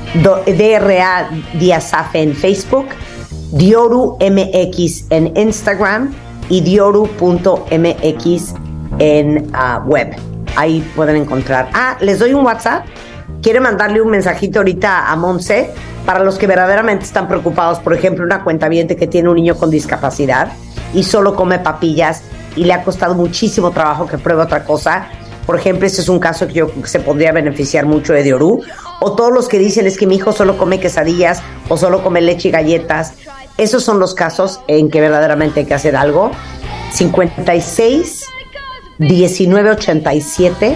DRA Díaz Safe en Facebook, Dioru MX en Instagram y dioru.mx en web. Ahí pueden encontrar. Les doy un WhatsApp. Quiere mandarle un mensajito ahorita a Monse para los que verdaderamente están preocupados. Por ejemplo, una cuentaviente que tiene un niño con discapacidad y solo come papillas y le ha costado muchísimo trabajo que pruebe otra cosa. Por ejemplo, este es un caso que yo creo que se podría beneficiar mucho de Dioru. O todos los que dicen es que mi hijo solo come quesadillas o solo come leche y galletas. Esos son los casos en que verdaderamente hay que hacer algo. 56 19 87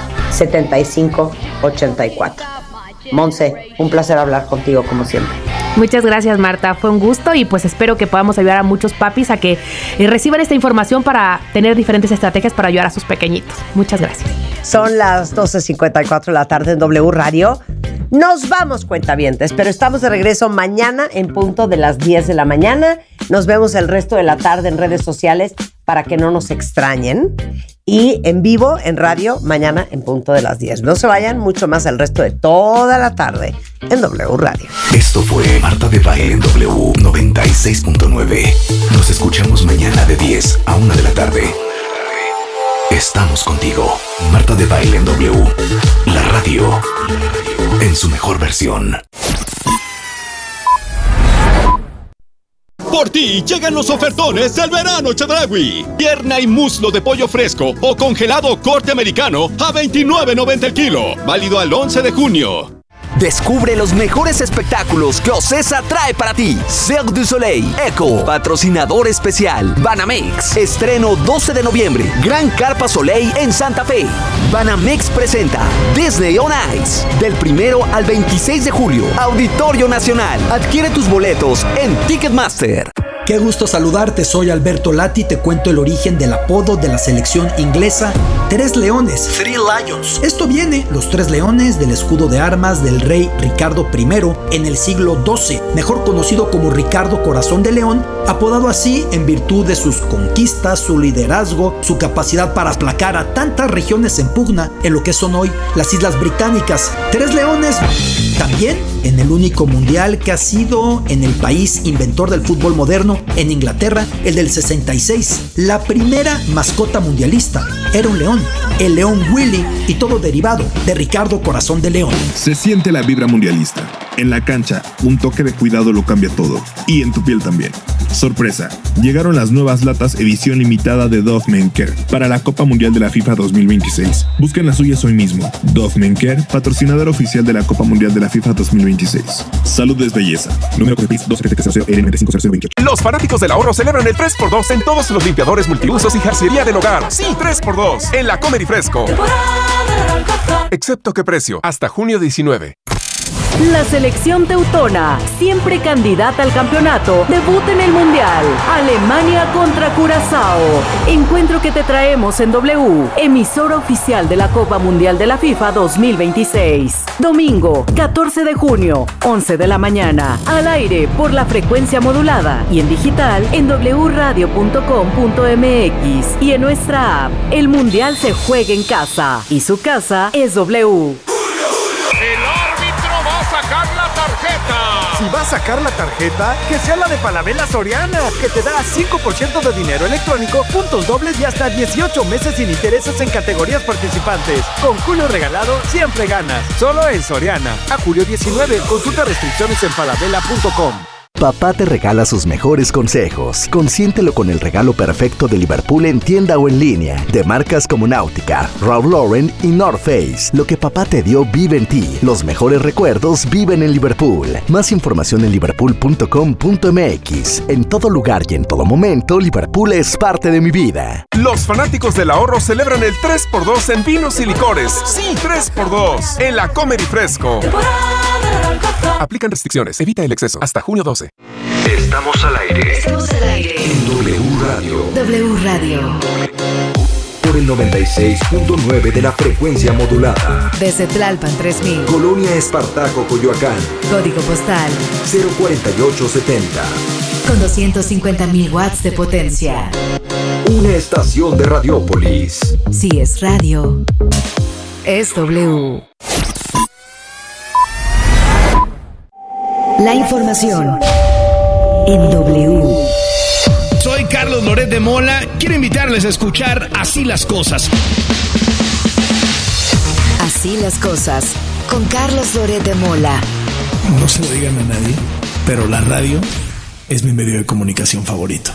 75 84. Monse, un placer hablar contigo como siempre. Muchas gracias, Marta. Fue un gusto y pues espero que podamos ayudar a muchos papis a que reciban esta información para tener diferentes estrategias para ayudar a sus pequeñitos. Muchas gracias. Son las 12:54 de la tarde en W Radio. Nos vamos, cuentavientes, pero estamos de regreso mañana en punto de las 10 de la mañana. Nos vemos el resto de la tarde en redes sociales para que no nos extrañen. Y en vivo, en radio, mañana en punto de las 10. No se vayan, mucho más el resto de toda la tarde en W Radio. Esto fue Marta de Baile en W 96.9. Nos escuchamos mañana de 10 a 1 de la tarde. Estamos contigo. Marta de Baile en W. La radio en su mejor versión. Por ti llegan los ofertones del verano Chedraui. Pierna y muslo de pollo fresco o congelado corte americano a $29.90 el kilo. Válido al 11 de junio. Descubre los mejores espectáculos que Ocesa trae para ti. Cirque du Soleil, Echo, patrocinador especial. Banamex, estreno 12 de noviembre. Gran Carpa Soleil en Santa Fe. Banamex presenta Disney on Ice. Del 1 al 26 de julio. Auditorio Nacional. Adquiere tus boletos en Ticketmaster. Qué gusto saludarte, soy Alberto Lati y te cuento el origen del apodo de la selección inglesa Tres Leones, Three Lions. Esto viene, los tres leones, del escudo de armas del rey Ricardo I en el siglo XII, mejor conocido como Ricardo Corazón de León, apodado así en virtud de sus conquistas, su liderazgo, su capacidad para aplacar a tantas regiones en pugna en lo que son hoy las Islas Británicas. Tres Leones también en el único mundial que ha sido en el país inventor del fútbol moderno, en Inglaterra, el del 66. La primera mascota mundialista era un león, el león Willy, y todo derivado de Ricardo Corazón de León. Se siente la vibra mundialista. En la cancha, un toque de cuidado lo cambia todo. Y en tu piel también. Sorpresa, llegaron las nuevas latas edición limitada de Dove Men Care para la Copa Mundial de la FIFA 2026. Busquen las suyas hoy mismo. Dove Men Care, patrocinador oficial de la Copa Mundial de la FIFA 2026. Salud es belleza. Número de PIS 27700R950028. Los fanáticos del ahorro celebran el 3x2 en todos los limpiadores multiusos y jarcería del hogar. Sí, 3x2 en la Comer y Fresco. Excepto qué precio, hasta junio 19. La selección teutona, siempre candidata al campeonato, debuta en el Mundial. Alemania contra Curazao. Encuentro que te traemos en W, emisora oficial de la Copa Mundial de la FIFA 2026. Domingo, 14 de junio, 11 de la mañana. Al aire por la frecuencia modulada y en digital en wradio.com.mx y en nuestra app. El Mundial se juega en casa y su casa es W. Sacar la tarjeta. Si va a sacar la tarjeta, que sea la de Falabella Soriana, que te da 5% de dinero electrónico, puntos dobles y hasta 18 meses sin intereses en categorías participantes. Con Julio regalado, siempre ganas. Solo en Soriana. A julio 19, consulta restricciones en falabella.com. Papá te regala sus mejores consejos. Consiéntelo con el regalo perfecto de Liverpool en tienda o en línea. De marcas como Nautica, Ralph Lauren y North Face. Lo que papá te dio vive en ti. Los mejores recuerdos viven en Liverpool. Más información en liverpool.com.mx. En todo lugar y en todo momento, Liverpool es parte de mi vida. Los fanáticos del ahorro celebran el 3x2 en vinos y licores. Sí, 3x2 en la Comer y Fresco. Aplican restricciones. Evita el exceso. Hasta junio 12. Estamos al aire. Estamos al aire. En W Radio. W Radio. Por el 96.9 de la frecuencia modulada. Desde Tlalpan 3000. Colonia Espartaco, Coyoacán. Código postal 04870. Con 250,000 watts de potencia. Una estación de Radiópolis. Si es radio, es W. La información en W. Soy Carlos Loret de Mola. Quiero invitarles a escuchar Así las Cosas. Así las cosas con Carlos Loret de Mola. No se lo digan a nadie, pero la radio es mi medio de comunicación favorito.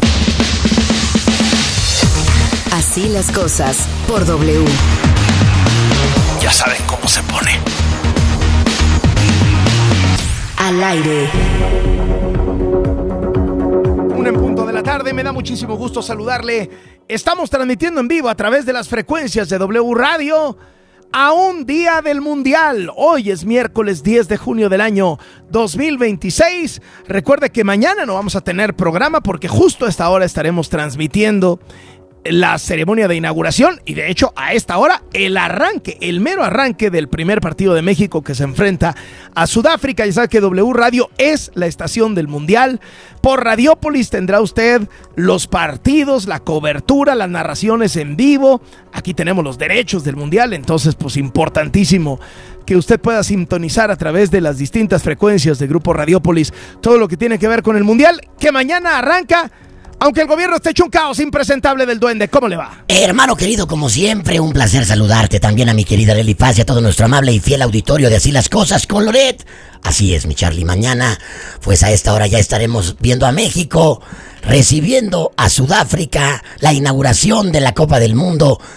Así las cosas por W. Ya saben cómo se pone. Al aire. 1 en punto de la tarde, me da muchísimo gusto saludarle. Estamos transmitiendo en vivo a través de las frecuencias de W Radio a un día del Mundial. Hoy es miércoles 10 de junio del año 2026. Recuerde que mañana no vamos a tener programa porque justo a esta hora estaremos transmitiendo la ceremonia de inauguración y de hecho a esta hora el mero arranque del primer partido de México que se enfrenta a Sudáfrica. Ya sabe que W Radio es la estación del Mundial. Por Radiópolis tendrá usted los partidos, la cobertura, las narraciones en vivo. Aquí tenemos los derechos del Mundial, entonces pues importantísimo que usted pueda sintonizar a través de las distintas frecuencias de Grupo Radiópolis todo lo que tiene que ver con el Mundial, que mañana arranca. Aunque el gobierno esté hecho un caos impresentable del duende, ¿cómo le va? Hermano querido, como siempre, un placer saludarte. También a mi querida Lely Paz y a todo nuestro amable y fiel auditorio de Así las Cosas con Loret. Así es, mi Charlie. Mañana, pues a esta hora ya estaremos viendo a México, recibiendo a Sudáfrica, la inauguración de la Copa del Mundo.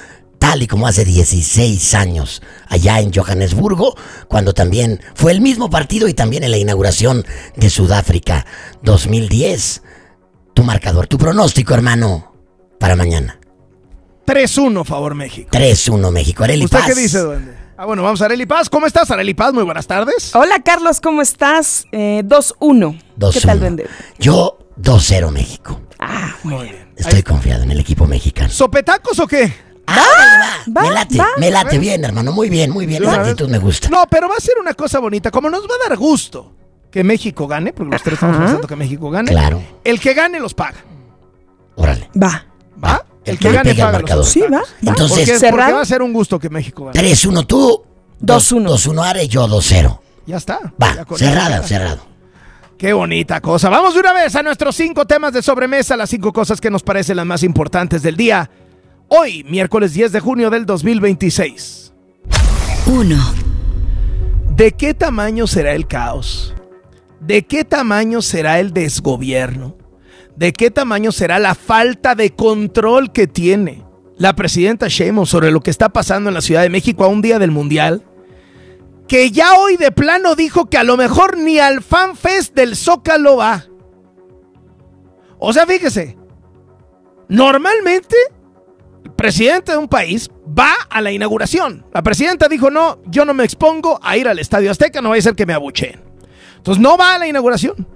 tal y como hace 16 años, allá en Johannesburgo, cuando también fue el mismo partido y también en la inauguración de Sudáfrica 2010. Tu marcador, tu pronóstico, hermano, para mañana. 3-1, favor México. 3-1 México. Arely ¿Usted Paz. qué dice, duende? Bueno, vamos a Arely Paz. ¿Cómo estás, Arely Paz? Muy buenas tardes. Hola, Carlos, ¿cómo estás? 2-1. ¿Qué tal, duende? Yo 2-0 México. Muy bien. Estoy confiado en el equipo mexicano. ¿Sopetacos o qué? Me late bien, hermano. Muy bien. La actitud me gusta. No, pero va a ser una cosa bonita. Como nos va a dar gusto que México gane, porque los tres estamos pensando que México gane. Claro. El que gane los paga. Órale. Va. El que gane paga los Sí, va. Entonces, porque va a ser un gusto que México gane. 3-1 tú, 2-1 Are, yo 2-0. Ya está. Va, Ya con cerrado. Qué bonita cosa. Vamos de una vez a nuestros 5 temas de sobremesa, las 5 cosas que nos parecen las más importantes del día. Hoy, miércoles 10 de junio del 2026. 1. ¿De qué tamaño será el caos? ¿De qué tamaño será el desgobierno? ¿De qué tamaño será la falta de control que tiene la presidenta Sheinbaum sobre lo que está pasando en la Ciudad de México a un día del Mundial? Que ya hoy de plano dijo que a lo mejor ni al Fan Fest del Zócalo va. O sea, fíjese, normalmente el presidente de un país va a la inauguración. La presidenta dijo, no, yo no me expongo a ir al Estadio Azteca, no vaya a ser que me abucheen. Entonces no va a la inauguración.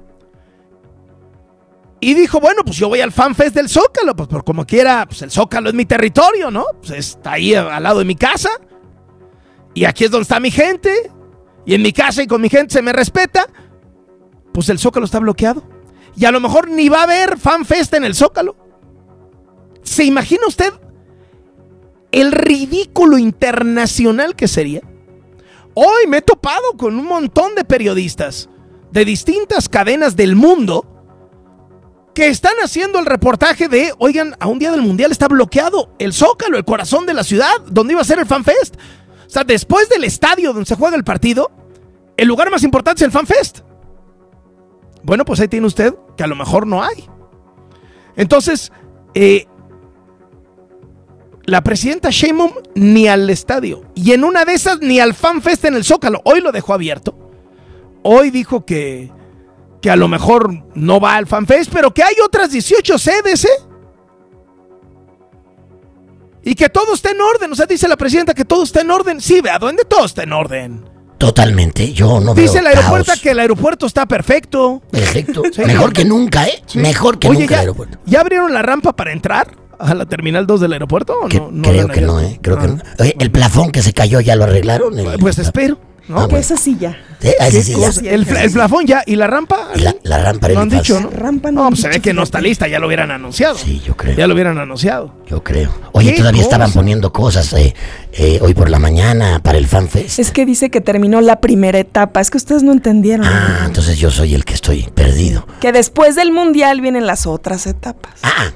Y dijo, bueno, pues yo voy al Fan Fest del Zócalo, pues por como quiera, pues el Zócalo es mi territorio, ¿no? Pues está ahí al lado de mi casa. Y aquí es donde está mi gente. Y en mi casa y con mi gente se me respeta. Pues el Zócalo está bloqueado. Y a lo mejor ni va a haber Fan Fest en el Zócalo. ¿Se imagina usted el ridículo internacional que sería? Hoy me he topado con un montón de periodistas de distintas cadenas del mundo que están haciendo el reportaje de, oigan, a un día del Mundial está bloqueado el Zócalo, el corazón de la ciudad, donde iba a ser el Fan Fest. O sea, después del estadio donde se juega el partido, el lugar más importante es el Fan Fest. Bueno, pues ahí tiene usted que a lo mejor no hay. Entonces, la presidenta Sheinbaum ni al estadio, y en una de esas ni al Fan Fest en el Zócalo. Hoy lo dejó abierto. Hoy dijo que a lo mejor no va al Fan Fest, pero que hay otras 18 sedes, y que todo está en orden. O sea, dice la presidenta que todo está en orden. Sí, vea, ¿dónde todo está en orden? Totalmente, yo no veo Dice la aeropuerto caos. que el aeropuerto está perfecto. Perfecto, Sí. mejor que nunca, Sí. Mejor que Oye, nunca el aeropuerto. ¿ya abrieron la rampa para entrar a la terminal 2 del aeropuerto? ¿O no Creo que no, creo que no. Oye, el plafón que se cayó ya lo arreglaron. Pues espero, ¿no? Que esa silla. Ese sí ya. El plafón ya, ¿y la rampa? La rampa ¿Lo han Arely dicho, Paz. no? Rampa No, pues se ve que no está lista, ya lo hubieran anunciado. Sí, yo creo. Ya lo hubieran anunciado. Yo creo. Oye, ¿Qué todavía estaban cosa? poniendo cosas hoy por la mañana para el Fan Fest. Es que dice que terminó la primera etapa. Es que ustedes no entendieron. Ah, entonces yo soy el que estoy perdido. Que después del Mundial vienen las otras etapas.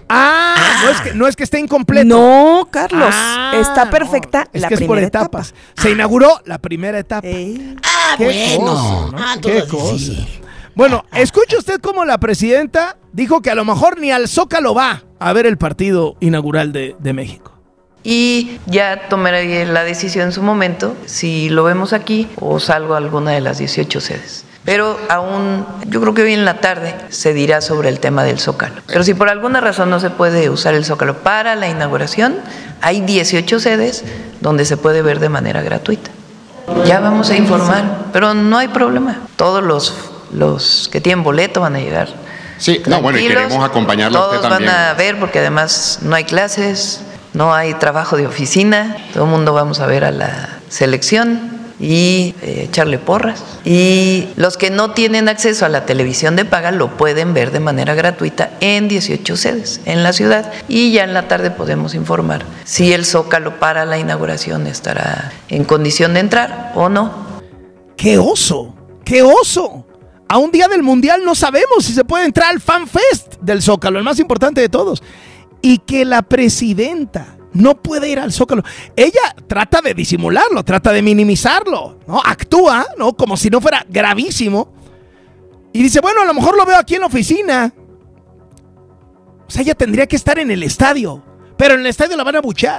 No es que esté incompleto. No, Carlos. Está perfecta Es la que es por primera etapas. Se inauguró la primera etapa. Qué bueno. cosa, ¿no? Entonces Qué cosa. sí. Bueno, escuche usted cómo la presidenta dijo que a lo mejor ni al Zócalo va a ver el partido inaugural de México. Y ya tomaré la decisión en su momento, si lo vemos aquí o salgo a alguna de las 18 sedes. Pero aún, yo creo que hoy en la tarde se dirá sobre el tema del Zócalo. Pero si por alguna razón no se puede usar el Zócalo para la inauguración, hay 18 sedes donde se puede ver de manera gratuita. Ya vamos a informar, pero no hay problema. Todos los que tienen boleto van a llegar. Sí, no, bueno, y queremos acompañarlo a usted Todos también. van a ver porque además no hay clases, no hay trabajo de oficina. Todo el mundo vamos a ver a la selección y echarle porras. Y los que no tienen acceso a la televisión de paga lo pueden ver de manera gratuita en 18 sedes en la ciudad. Y ya en la tarde podemos informar si el Zócalo para la inauguración estará en condición de entrar o no. ¡Qué oso! ¡Qué oso! A un día del Mundial no sabemos si se puede entrar al Fan Fest del Zócalo, el más importante de todos. Y que la presidenta no puede ir al Zócalo. Ella trata de disimularlo, trata de minimizarlo, ¿no? Actúa, ¿no? Como si no fuera gravísimo. Y dice, bueno, a lo mejor lo veo aquí en la oficina. O sea, ella tendría que estar en el estadio. Pero en el estadio la van a abuchear.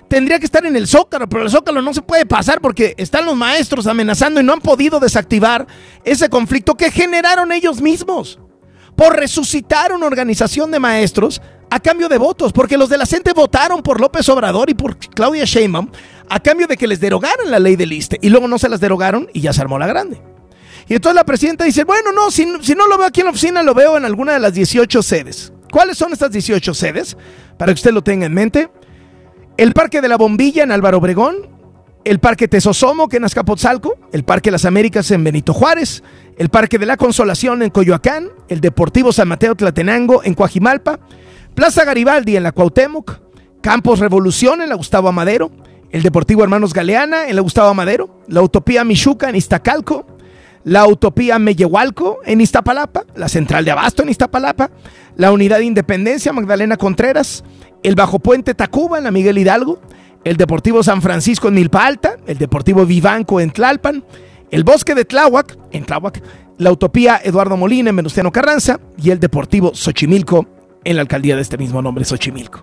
tendría que estar en el Zócalo, pero el Zócalo no se puede pasar porque están los maestros amenazando y no han podido desactivar ese conflicto que generaron ellos mismos por resucitar una organización de maestros a cambio de votos, porque los de la CENTE votaron por López Obrador y por Claudia Sheinbaum a cambio de que les derogaran la ley del ISSSTE, y luego no se las derogaron y ya se armó la grande. Y entonces la presidenta dice, bueno, no, si no lo veo aquí en la oficina, lo veo en alguna de las 18 sedes. ¿Cuáles son estas 18 sedes? Para que usted lo tenga en mente. El Parque de la Bombilla en Álvaro Obregón, el Parque Tesosomoc en Azcapotzalco, el Parque Las Américas en Benito Juárez, el Parque de la Consolación en Coyoacán, el Deportivo San Mateo Tlatenango en Coajimalpa, Plaza Garibaldi en la Cuauhtémoc, Campos Revolución en la Gustavo Amadero, el Deportivo Hermanos Galeana en la Gustavo Amadero, la Utopía Michuca en Iztacalco, la Utopía Mellehualco en Iztapalapa, la Central de Abasto en Iztapalapa, la Unidad de Independencia Magdalena Contreras, el Bajo Puente Tacuba en la Miguel Hidalgo, el Deportivo San Francisco en Milpa Alta, el Deportivo Vivanco en Tlalpan, el Bosque de Tláhuac, en Tláhuac, la Utopía Eduardo Molina en Venustiano Carranza y el Deportivo Xochimilco en la alcaldía de este mismo nombre, Xochimilco.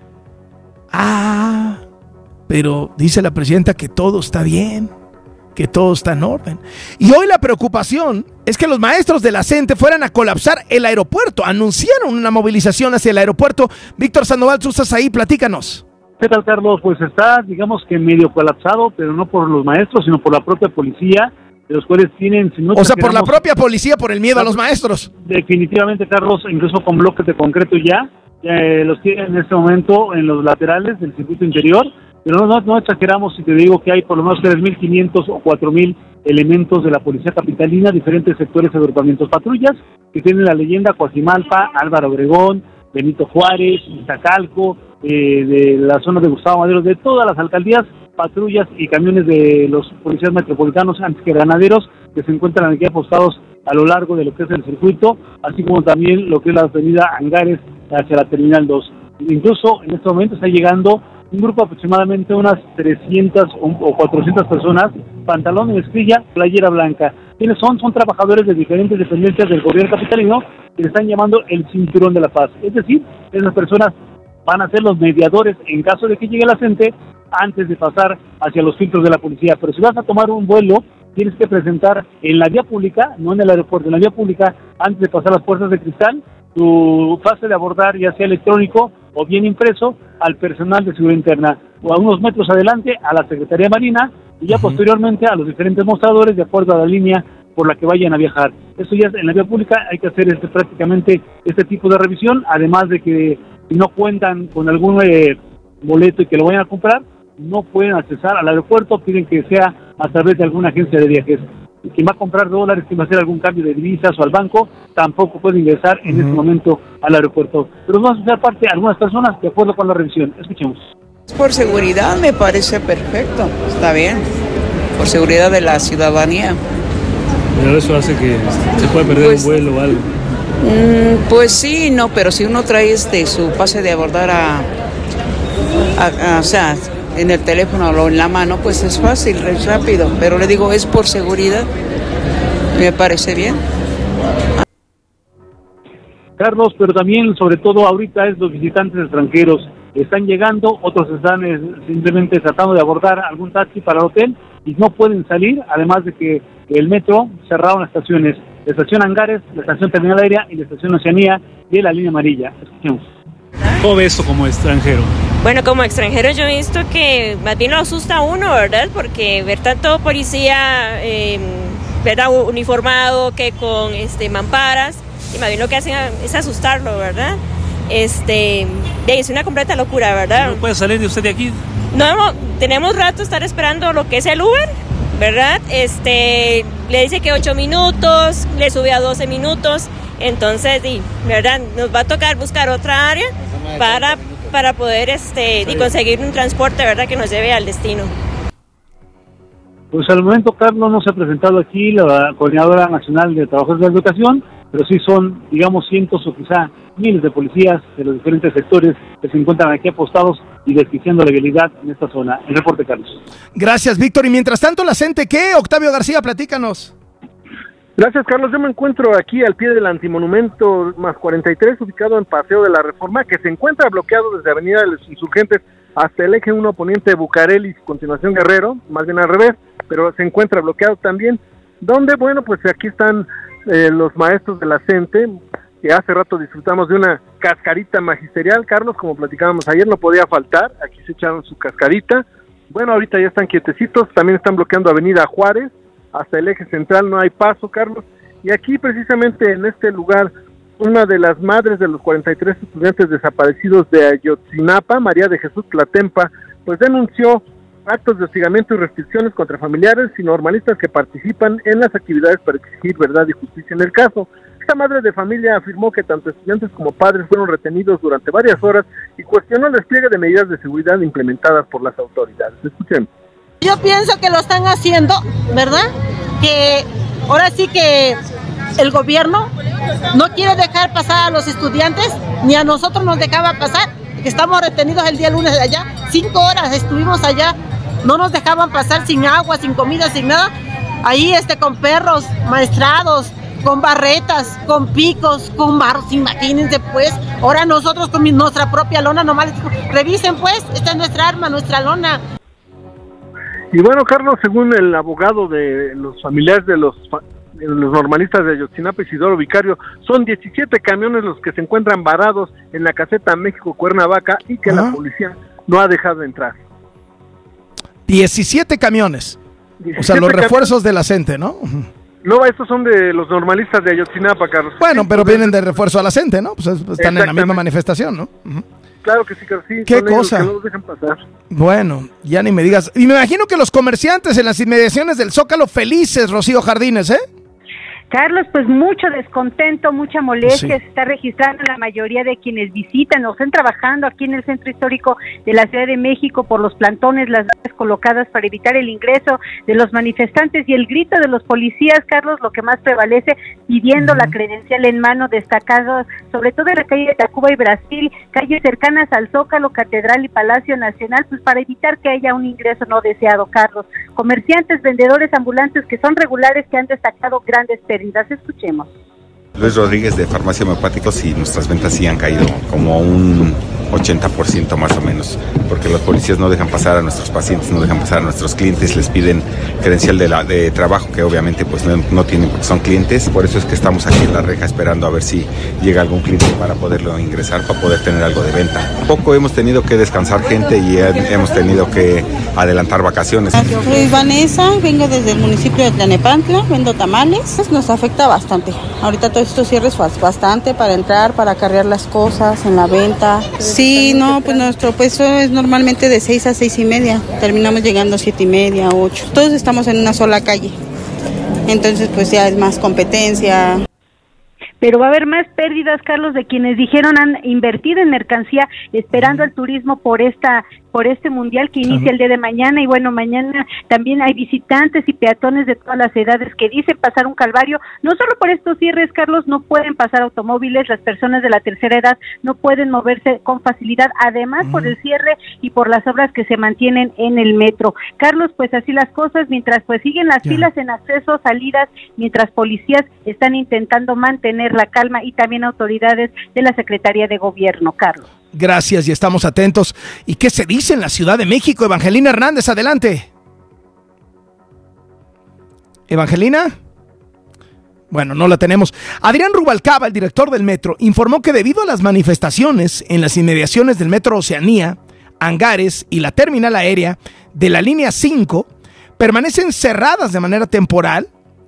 Pero dice la presidenta que todo está bien, que todo está en orden. Y hoy la preocupación es que los maestros de la CENTE fueran a colapsar el aeropuerto. Anunciaron una movilización hacia el aeropuerto. Víctor Sandoval, tú estás ahí, platícanos. ¿Qué tal, Carlos? Pues está, digamos que medio colapsado, pero no por los maestros, sino por la propia policía, de los cuales tienen... por la propia policía, por el miedo a los maestros. Definitivamente, Carlos, incluso con bloques de concreto ya los tienen en este momento en los laterales del circuito interior, pero no exageramos si te digo que hay por lo menos 3.500 o 4.000 elementos de la policía capitalina, diferentes sectores, agrupamientos, patrullas, que tienen la leyenda Coajimalpa, Álvaro Obregón, Benito Juárez, Iztacalco, de la zona de Gustavo Madero, de todas las alcaldías, patrullas y camiones de los policías metropolitanos, antes que granaderos, que se encuentran aquí apostados a lo largo de lo que es el circuito, así como también lo que es la avenida Angares hacia la Terminal 2. Incluso en este momento está llegando un grupo aproximadamente unas 300 o 400 personas, pantalón de mezclilla, playera blanca. ¿Quiénes son? Son trabajadores de diferentes dependencias del gobierno capitalino que le están llamando el Cinturón de la Paz. Es decir, esas personas van a ser los mediadores en caso de que llegue la CENTE antes de pasar hacia los filtros de la policía. Pero si vas a tomar un vuelo, tienes que presentar en la vía pública, no en el aeropuerto, en la vía pública, antes de pasar las puertas de cristal, tu fase de abordar, ya sea electrónico o bien impreso, al personal de seguridad interna, o a unos metros adelante a la Secretaría Marina, y ya posteriormente a los diferentes mostradores de acuerdo a la línea por la que vayan a viajar. Eso ya en la vía pública hay que hacer prácticamente este tipo de revisión, además de que si no cuentan con algún boleto y que lo vayan a comprar, no pueden accesar al aeropuerto, piden que sea a través de alguna agencia de viajes. Quien va a comprar dólares, quien va a hacer algún cambio de divisas o al banco, tampoco puede ingresar en este momento al aeropuerto. Pero vamos a hacer parte algunas personas de acuerdo con la revisión. Escuchemos. Por seguridad me parece perfecto, está bien, por seguridad de la ciudadanía. Pero eso hace que se pueda perder un vuelo o algo. Pues sí, no, pero si uno trae su pase de abordar o sea, en el teléfono o en la mano, pues es fácil, es rápido, pero le digo, es por seguridad, me parece bien. Carlos, pero también, sobre todo ahorita, es los visitantes extranjeros están llegando, otros están simplemente tratando de abordar algún taxi para el hotel y no pueden salir, además de que el metro cerraron las estaciones, la estación Angares, la estación Terminal Aérea y la estación Oceanía de la línea amarilla. Escuchemos. ¿Cómo ves esto como extranjero? Bueno, como extranjero yo he visto que más bien lo asusta a uno, ¿verdad? Porque ver tanto policía, ¿verdad? Uniformado, que con mamparas, y más bien lo que hacen es asustarlo, ¿verdad? Es una completa locura, ¿verdad? ¿No puede salir de usted de aquí? No, tenemos rato estar esperando lo que es el Uber, ¿verdad? Le dice que 8 minutos, le sube a 12 minutos, entonces, ¿verdad? Nos va a tocar buscar otra área para poder conseguir un transporte, ¿verdad? Que nos lleve al destino. Pues al momento, Carlos, no se ha presentado aquí la Coordinadora Nacional de Trabajadores de la Educación, pero sí son, digamos, cientos o quizá miles de policías de los diferentes sectores que se encuentran aquí apostados y desquiciando la legalidad en esta zona. El reporte, Carlos. Gracias, Víctor. Y mientras tanto, la CENTE, ¿qué? Octavio García, platícanos. Gracias, Carlos. Yo me encuentro aquí al pie del antimonumento más 43, ubicado en Paseo de la Reforma, que se encuentra bloqueado desde Avenida de los Insurgentes hasta el eje 1 poniente Bucareli y continuación Guerrero, más bien al revés, pero se encuentra bloqueado también, donde, bueno, pues aquí están los maestros de la CENTE, que hace rato disfrutamos de una cascarita magisterial, Carlos, como platicábamos ayer, no podía faltar, aquí se echaron su cascarita. Bueno, ahorita ya están quietecitos, también están bloqueando Avenida Juárez, hasta el eje central no hay paso, Carlos, y aquí precisamente en este lugar, una de las madres de los 43 estudiantes desaparecidos de Ayotzinapa, María de Jesús Tlatempa, pues denunció actos de hostigamiento y restricciones contra familiares y normalistas que participan en las actividades para exigir verdad y justicia en el caso. Esta madre de familia afirmó que tanto estudiantes como padres fueron retenidos durante varias horas y cuestionó el despliegue de medidas de seguridad implementadas por las autoridades. Escuchen. Yo pienso que lo están haciendo, ¿verdad? Que ahora sí que el gobierno no quiere dejar pasar a los estudiantes, ni a nosotros nos dejaba pasar, que estamos retenidos el día lunes de allá, 5 horas estuvimos allá, no nos dejaban pasar sin agua, sin comida, sin nada, ahí con perros maestrados, con barretas, con picos, con barros, imagínense pues, ahora nosotros con nuestra propia lona nomás les digo, revisen pues, esta es nuestra arma, nuestra lona. Y bueno, Carlos, según el abogado de los familiares de los normalistas de Ayotzinapa, Isidoro Vicario, son 17 camiones los que se encuentran varados en la caseta México-Cuernavaca y que la policía no ha dejado entrar. 17 camiones. 17 o sea, los refuerzos de la CENTE, ¿no? No, estos son de los normalistas de Ayotzinapa, Carlos. Bueno, pero vienen de refuerzo a la CENTE, ¿no? Pues están en la misma manifestación, ¿no? Claro que sí, Carlos, sí. ¿Qué cosa? Que no los dejan pasar. Bueno, ya ni me digas. Y me imagino que los comerciantes en las inmediaciones del Zócalo felices, Rocío Jardines, ¿eh? Carlos, pues mucho descontento, mucha molestia Sí. se está registrando la mayoría de quienes visitan o están trabajando aquí en el centro histórico de la Ciudad de México por los plantones, las vallas colocadas para evitar el ingreso de los manifestantes y el grito de los policías, Carlos, lo que más prevalece, pidiendo la credencial en mano, destacado sobre todo en la calle de Tacuba y Brasil, calles cercanas al Zócalo, Catedral y Palacio Nacional, pues para evitar que haya un ingreso no deseado, Carlos. Comerciantes, vendedores ambulantes que son regulares que han destacado grandes pérdidas. Escuchemos. Luis Rodríguez de Farmacia Homeopáticos, y nuestras ventas sí han caído como un 80% más o menos, porque los policías no dejan pasar a nuestros pacientes, no dejan pasar a nuestros clientes, les piden credencial de trabajo que obviamente pues no tienen porque son clientes, por eso es que estamos aquí en la reja esperando a ver si llega algún cliente para poderlo ingresar, para poder tener algo de venta. Poco hemos tenido que descansar gente y hemos tenido que adelantar vacaciones. Soy Vanessa, vengo desde el municipio de Tlanepantla, vendo tamales, nos afecta bastante. Ahorita todos estos cierres bastante para entrar, para cargar las cosas en la venta. Sí, no, pues nuestro peso es normalmente de 6 a 6 y media. Terminamos llegando a 7 y media, 8. Todos estamos en una sola calle. Entonces, pues ya es más competencia. Pero va a haber más pérdidas, Carlos, de quienes dijeron han invertido en mercancía esperando el turismo por este mundial que inicia el día de mañana. Y bueno, mañana también hay visitantes y peatones de todas las edades que dicen pasar un calvario. No solo por estos cierres, Carlos, no pueden pasar automóviles, las personas de la tercera edad no pueden moverse con facilidad, además por el cierre y por las obras que se mantienen en el metro. Carlos, pues así las cosas, mientras pues siguen las filas en acceso, salidas, mientras policías están intentando mantener la calma y también autoridades de la Secretaría de Gobierno, Carlos. Gracias, y estamos atentos. ¿Y qué se dice en la Ciudad de México? Evangelina Hernández, adelante. ¿Evangelina? Bueno, no la tenemos. Adrián Rubalcaba, el director del metro, informó que debido a las manifestaciones en las inmediaciones del metro Oceanía, Hangares y la terminal aérea de la línea 5 permanecen cerradas de manera temporal.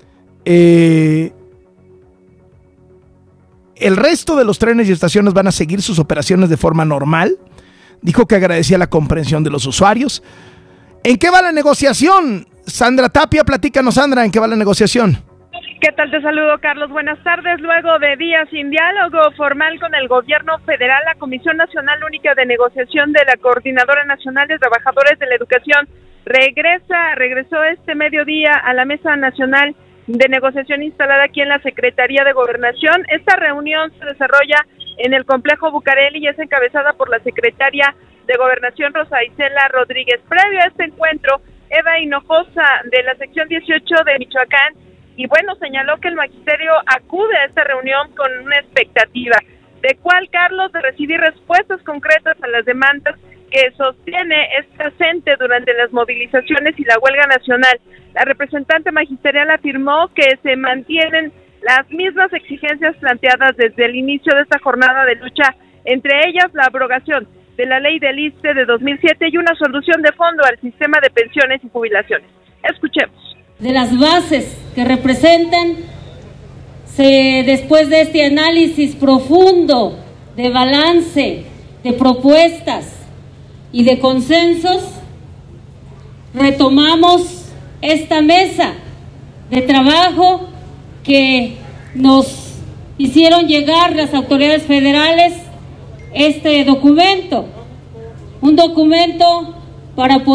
El resto de los trenes y estaciones van a seguir sus operaciones de forma normal. Dijo que agradecía la comprensión de los usuarios. ¿En qué va la negociación? Sandra Tapia, platícanos, Sandra, ¿en qué va la negociación? ¿Qué tal? Te saludo, Carlos. Buenas tardes. Luego de días sin diálogo formal con el gobierno federal, la Comisión Nacional Única de Negociación de la Coordinadora Nacional de Trabajadores de la Educación regresó este mediodía a la Mesa Nacional de negociación instalada aquí en la Secretaría de Gobernación. Esta reunión se desarrolla en el complejo Bucareli y es encabezada por la secretaria de Gobernación, Rosa Isela Rodríguez. Previo a este encuentro, Eva Hinojosa, de la sección 18 de Michoacán, y bueno, señaló que el magisterio acude a esta reunión con una expectativa, de cuál, Carlos, de recibir respuestas concretas a las demandas que sostiene esta CENTE durante las movilizaciones y la huelga nacional. La representante magisterial afirmó que se mantienen las mismas exigencias planteadas desde el inicio de esta jornada de lucha, entre ellas la abrogación de la ley del ISSSTE de 2007 y una solución de fondo al sistema de pensiones y jubilaciones. Escuchemos. De las bases que representan, después de este análisis profundo de balance, de propuestas y de consensos, retomamos esta mesa de trabajo que nos hicieron llegar las autoridades federales, este documento, un documento para poder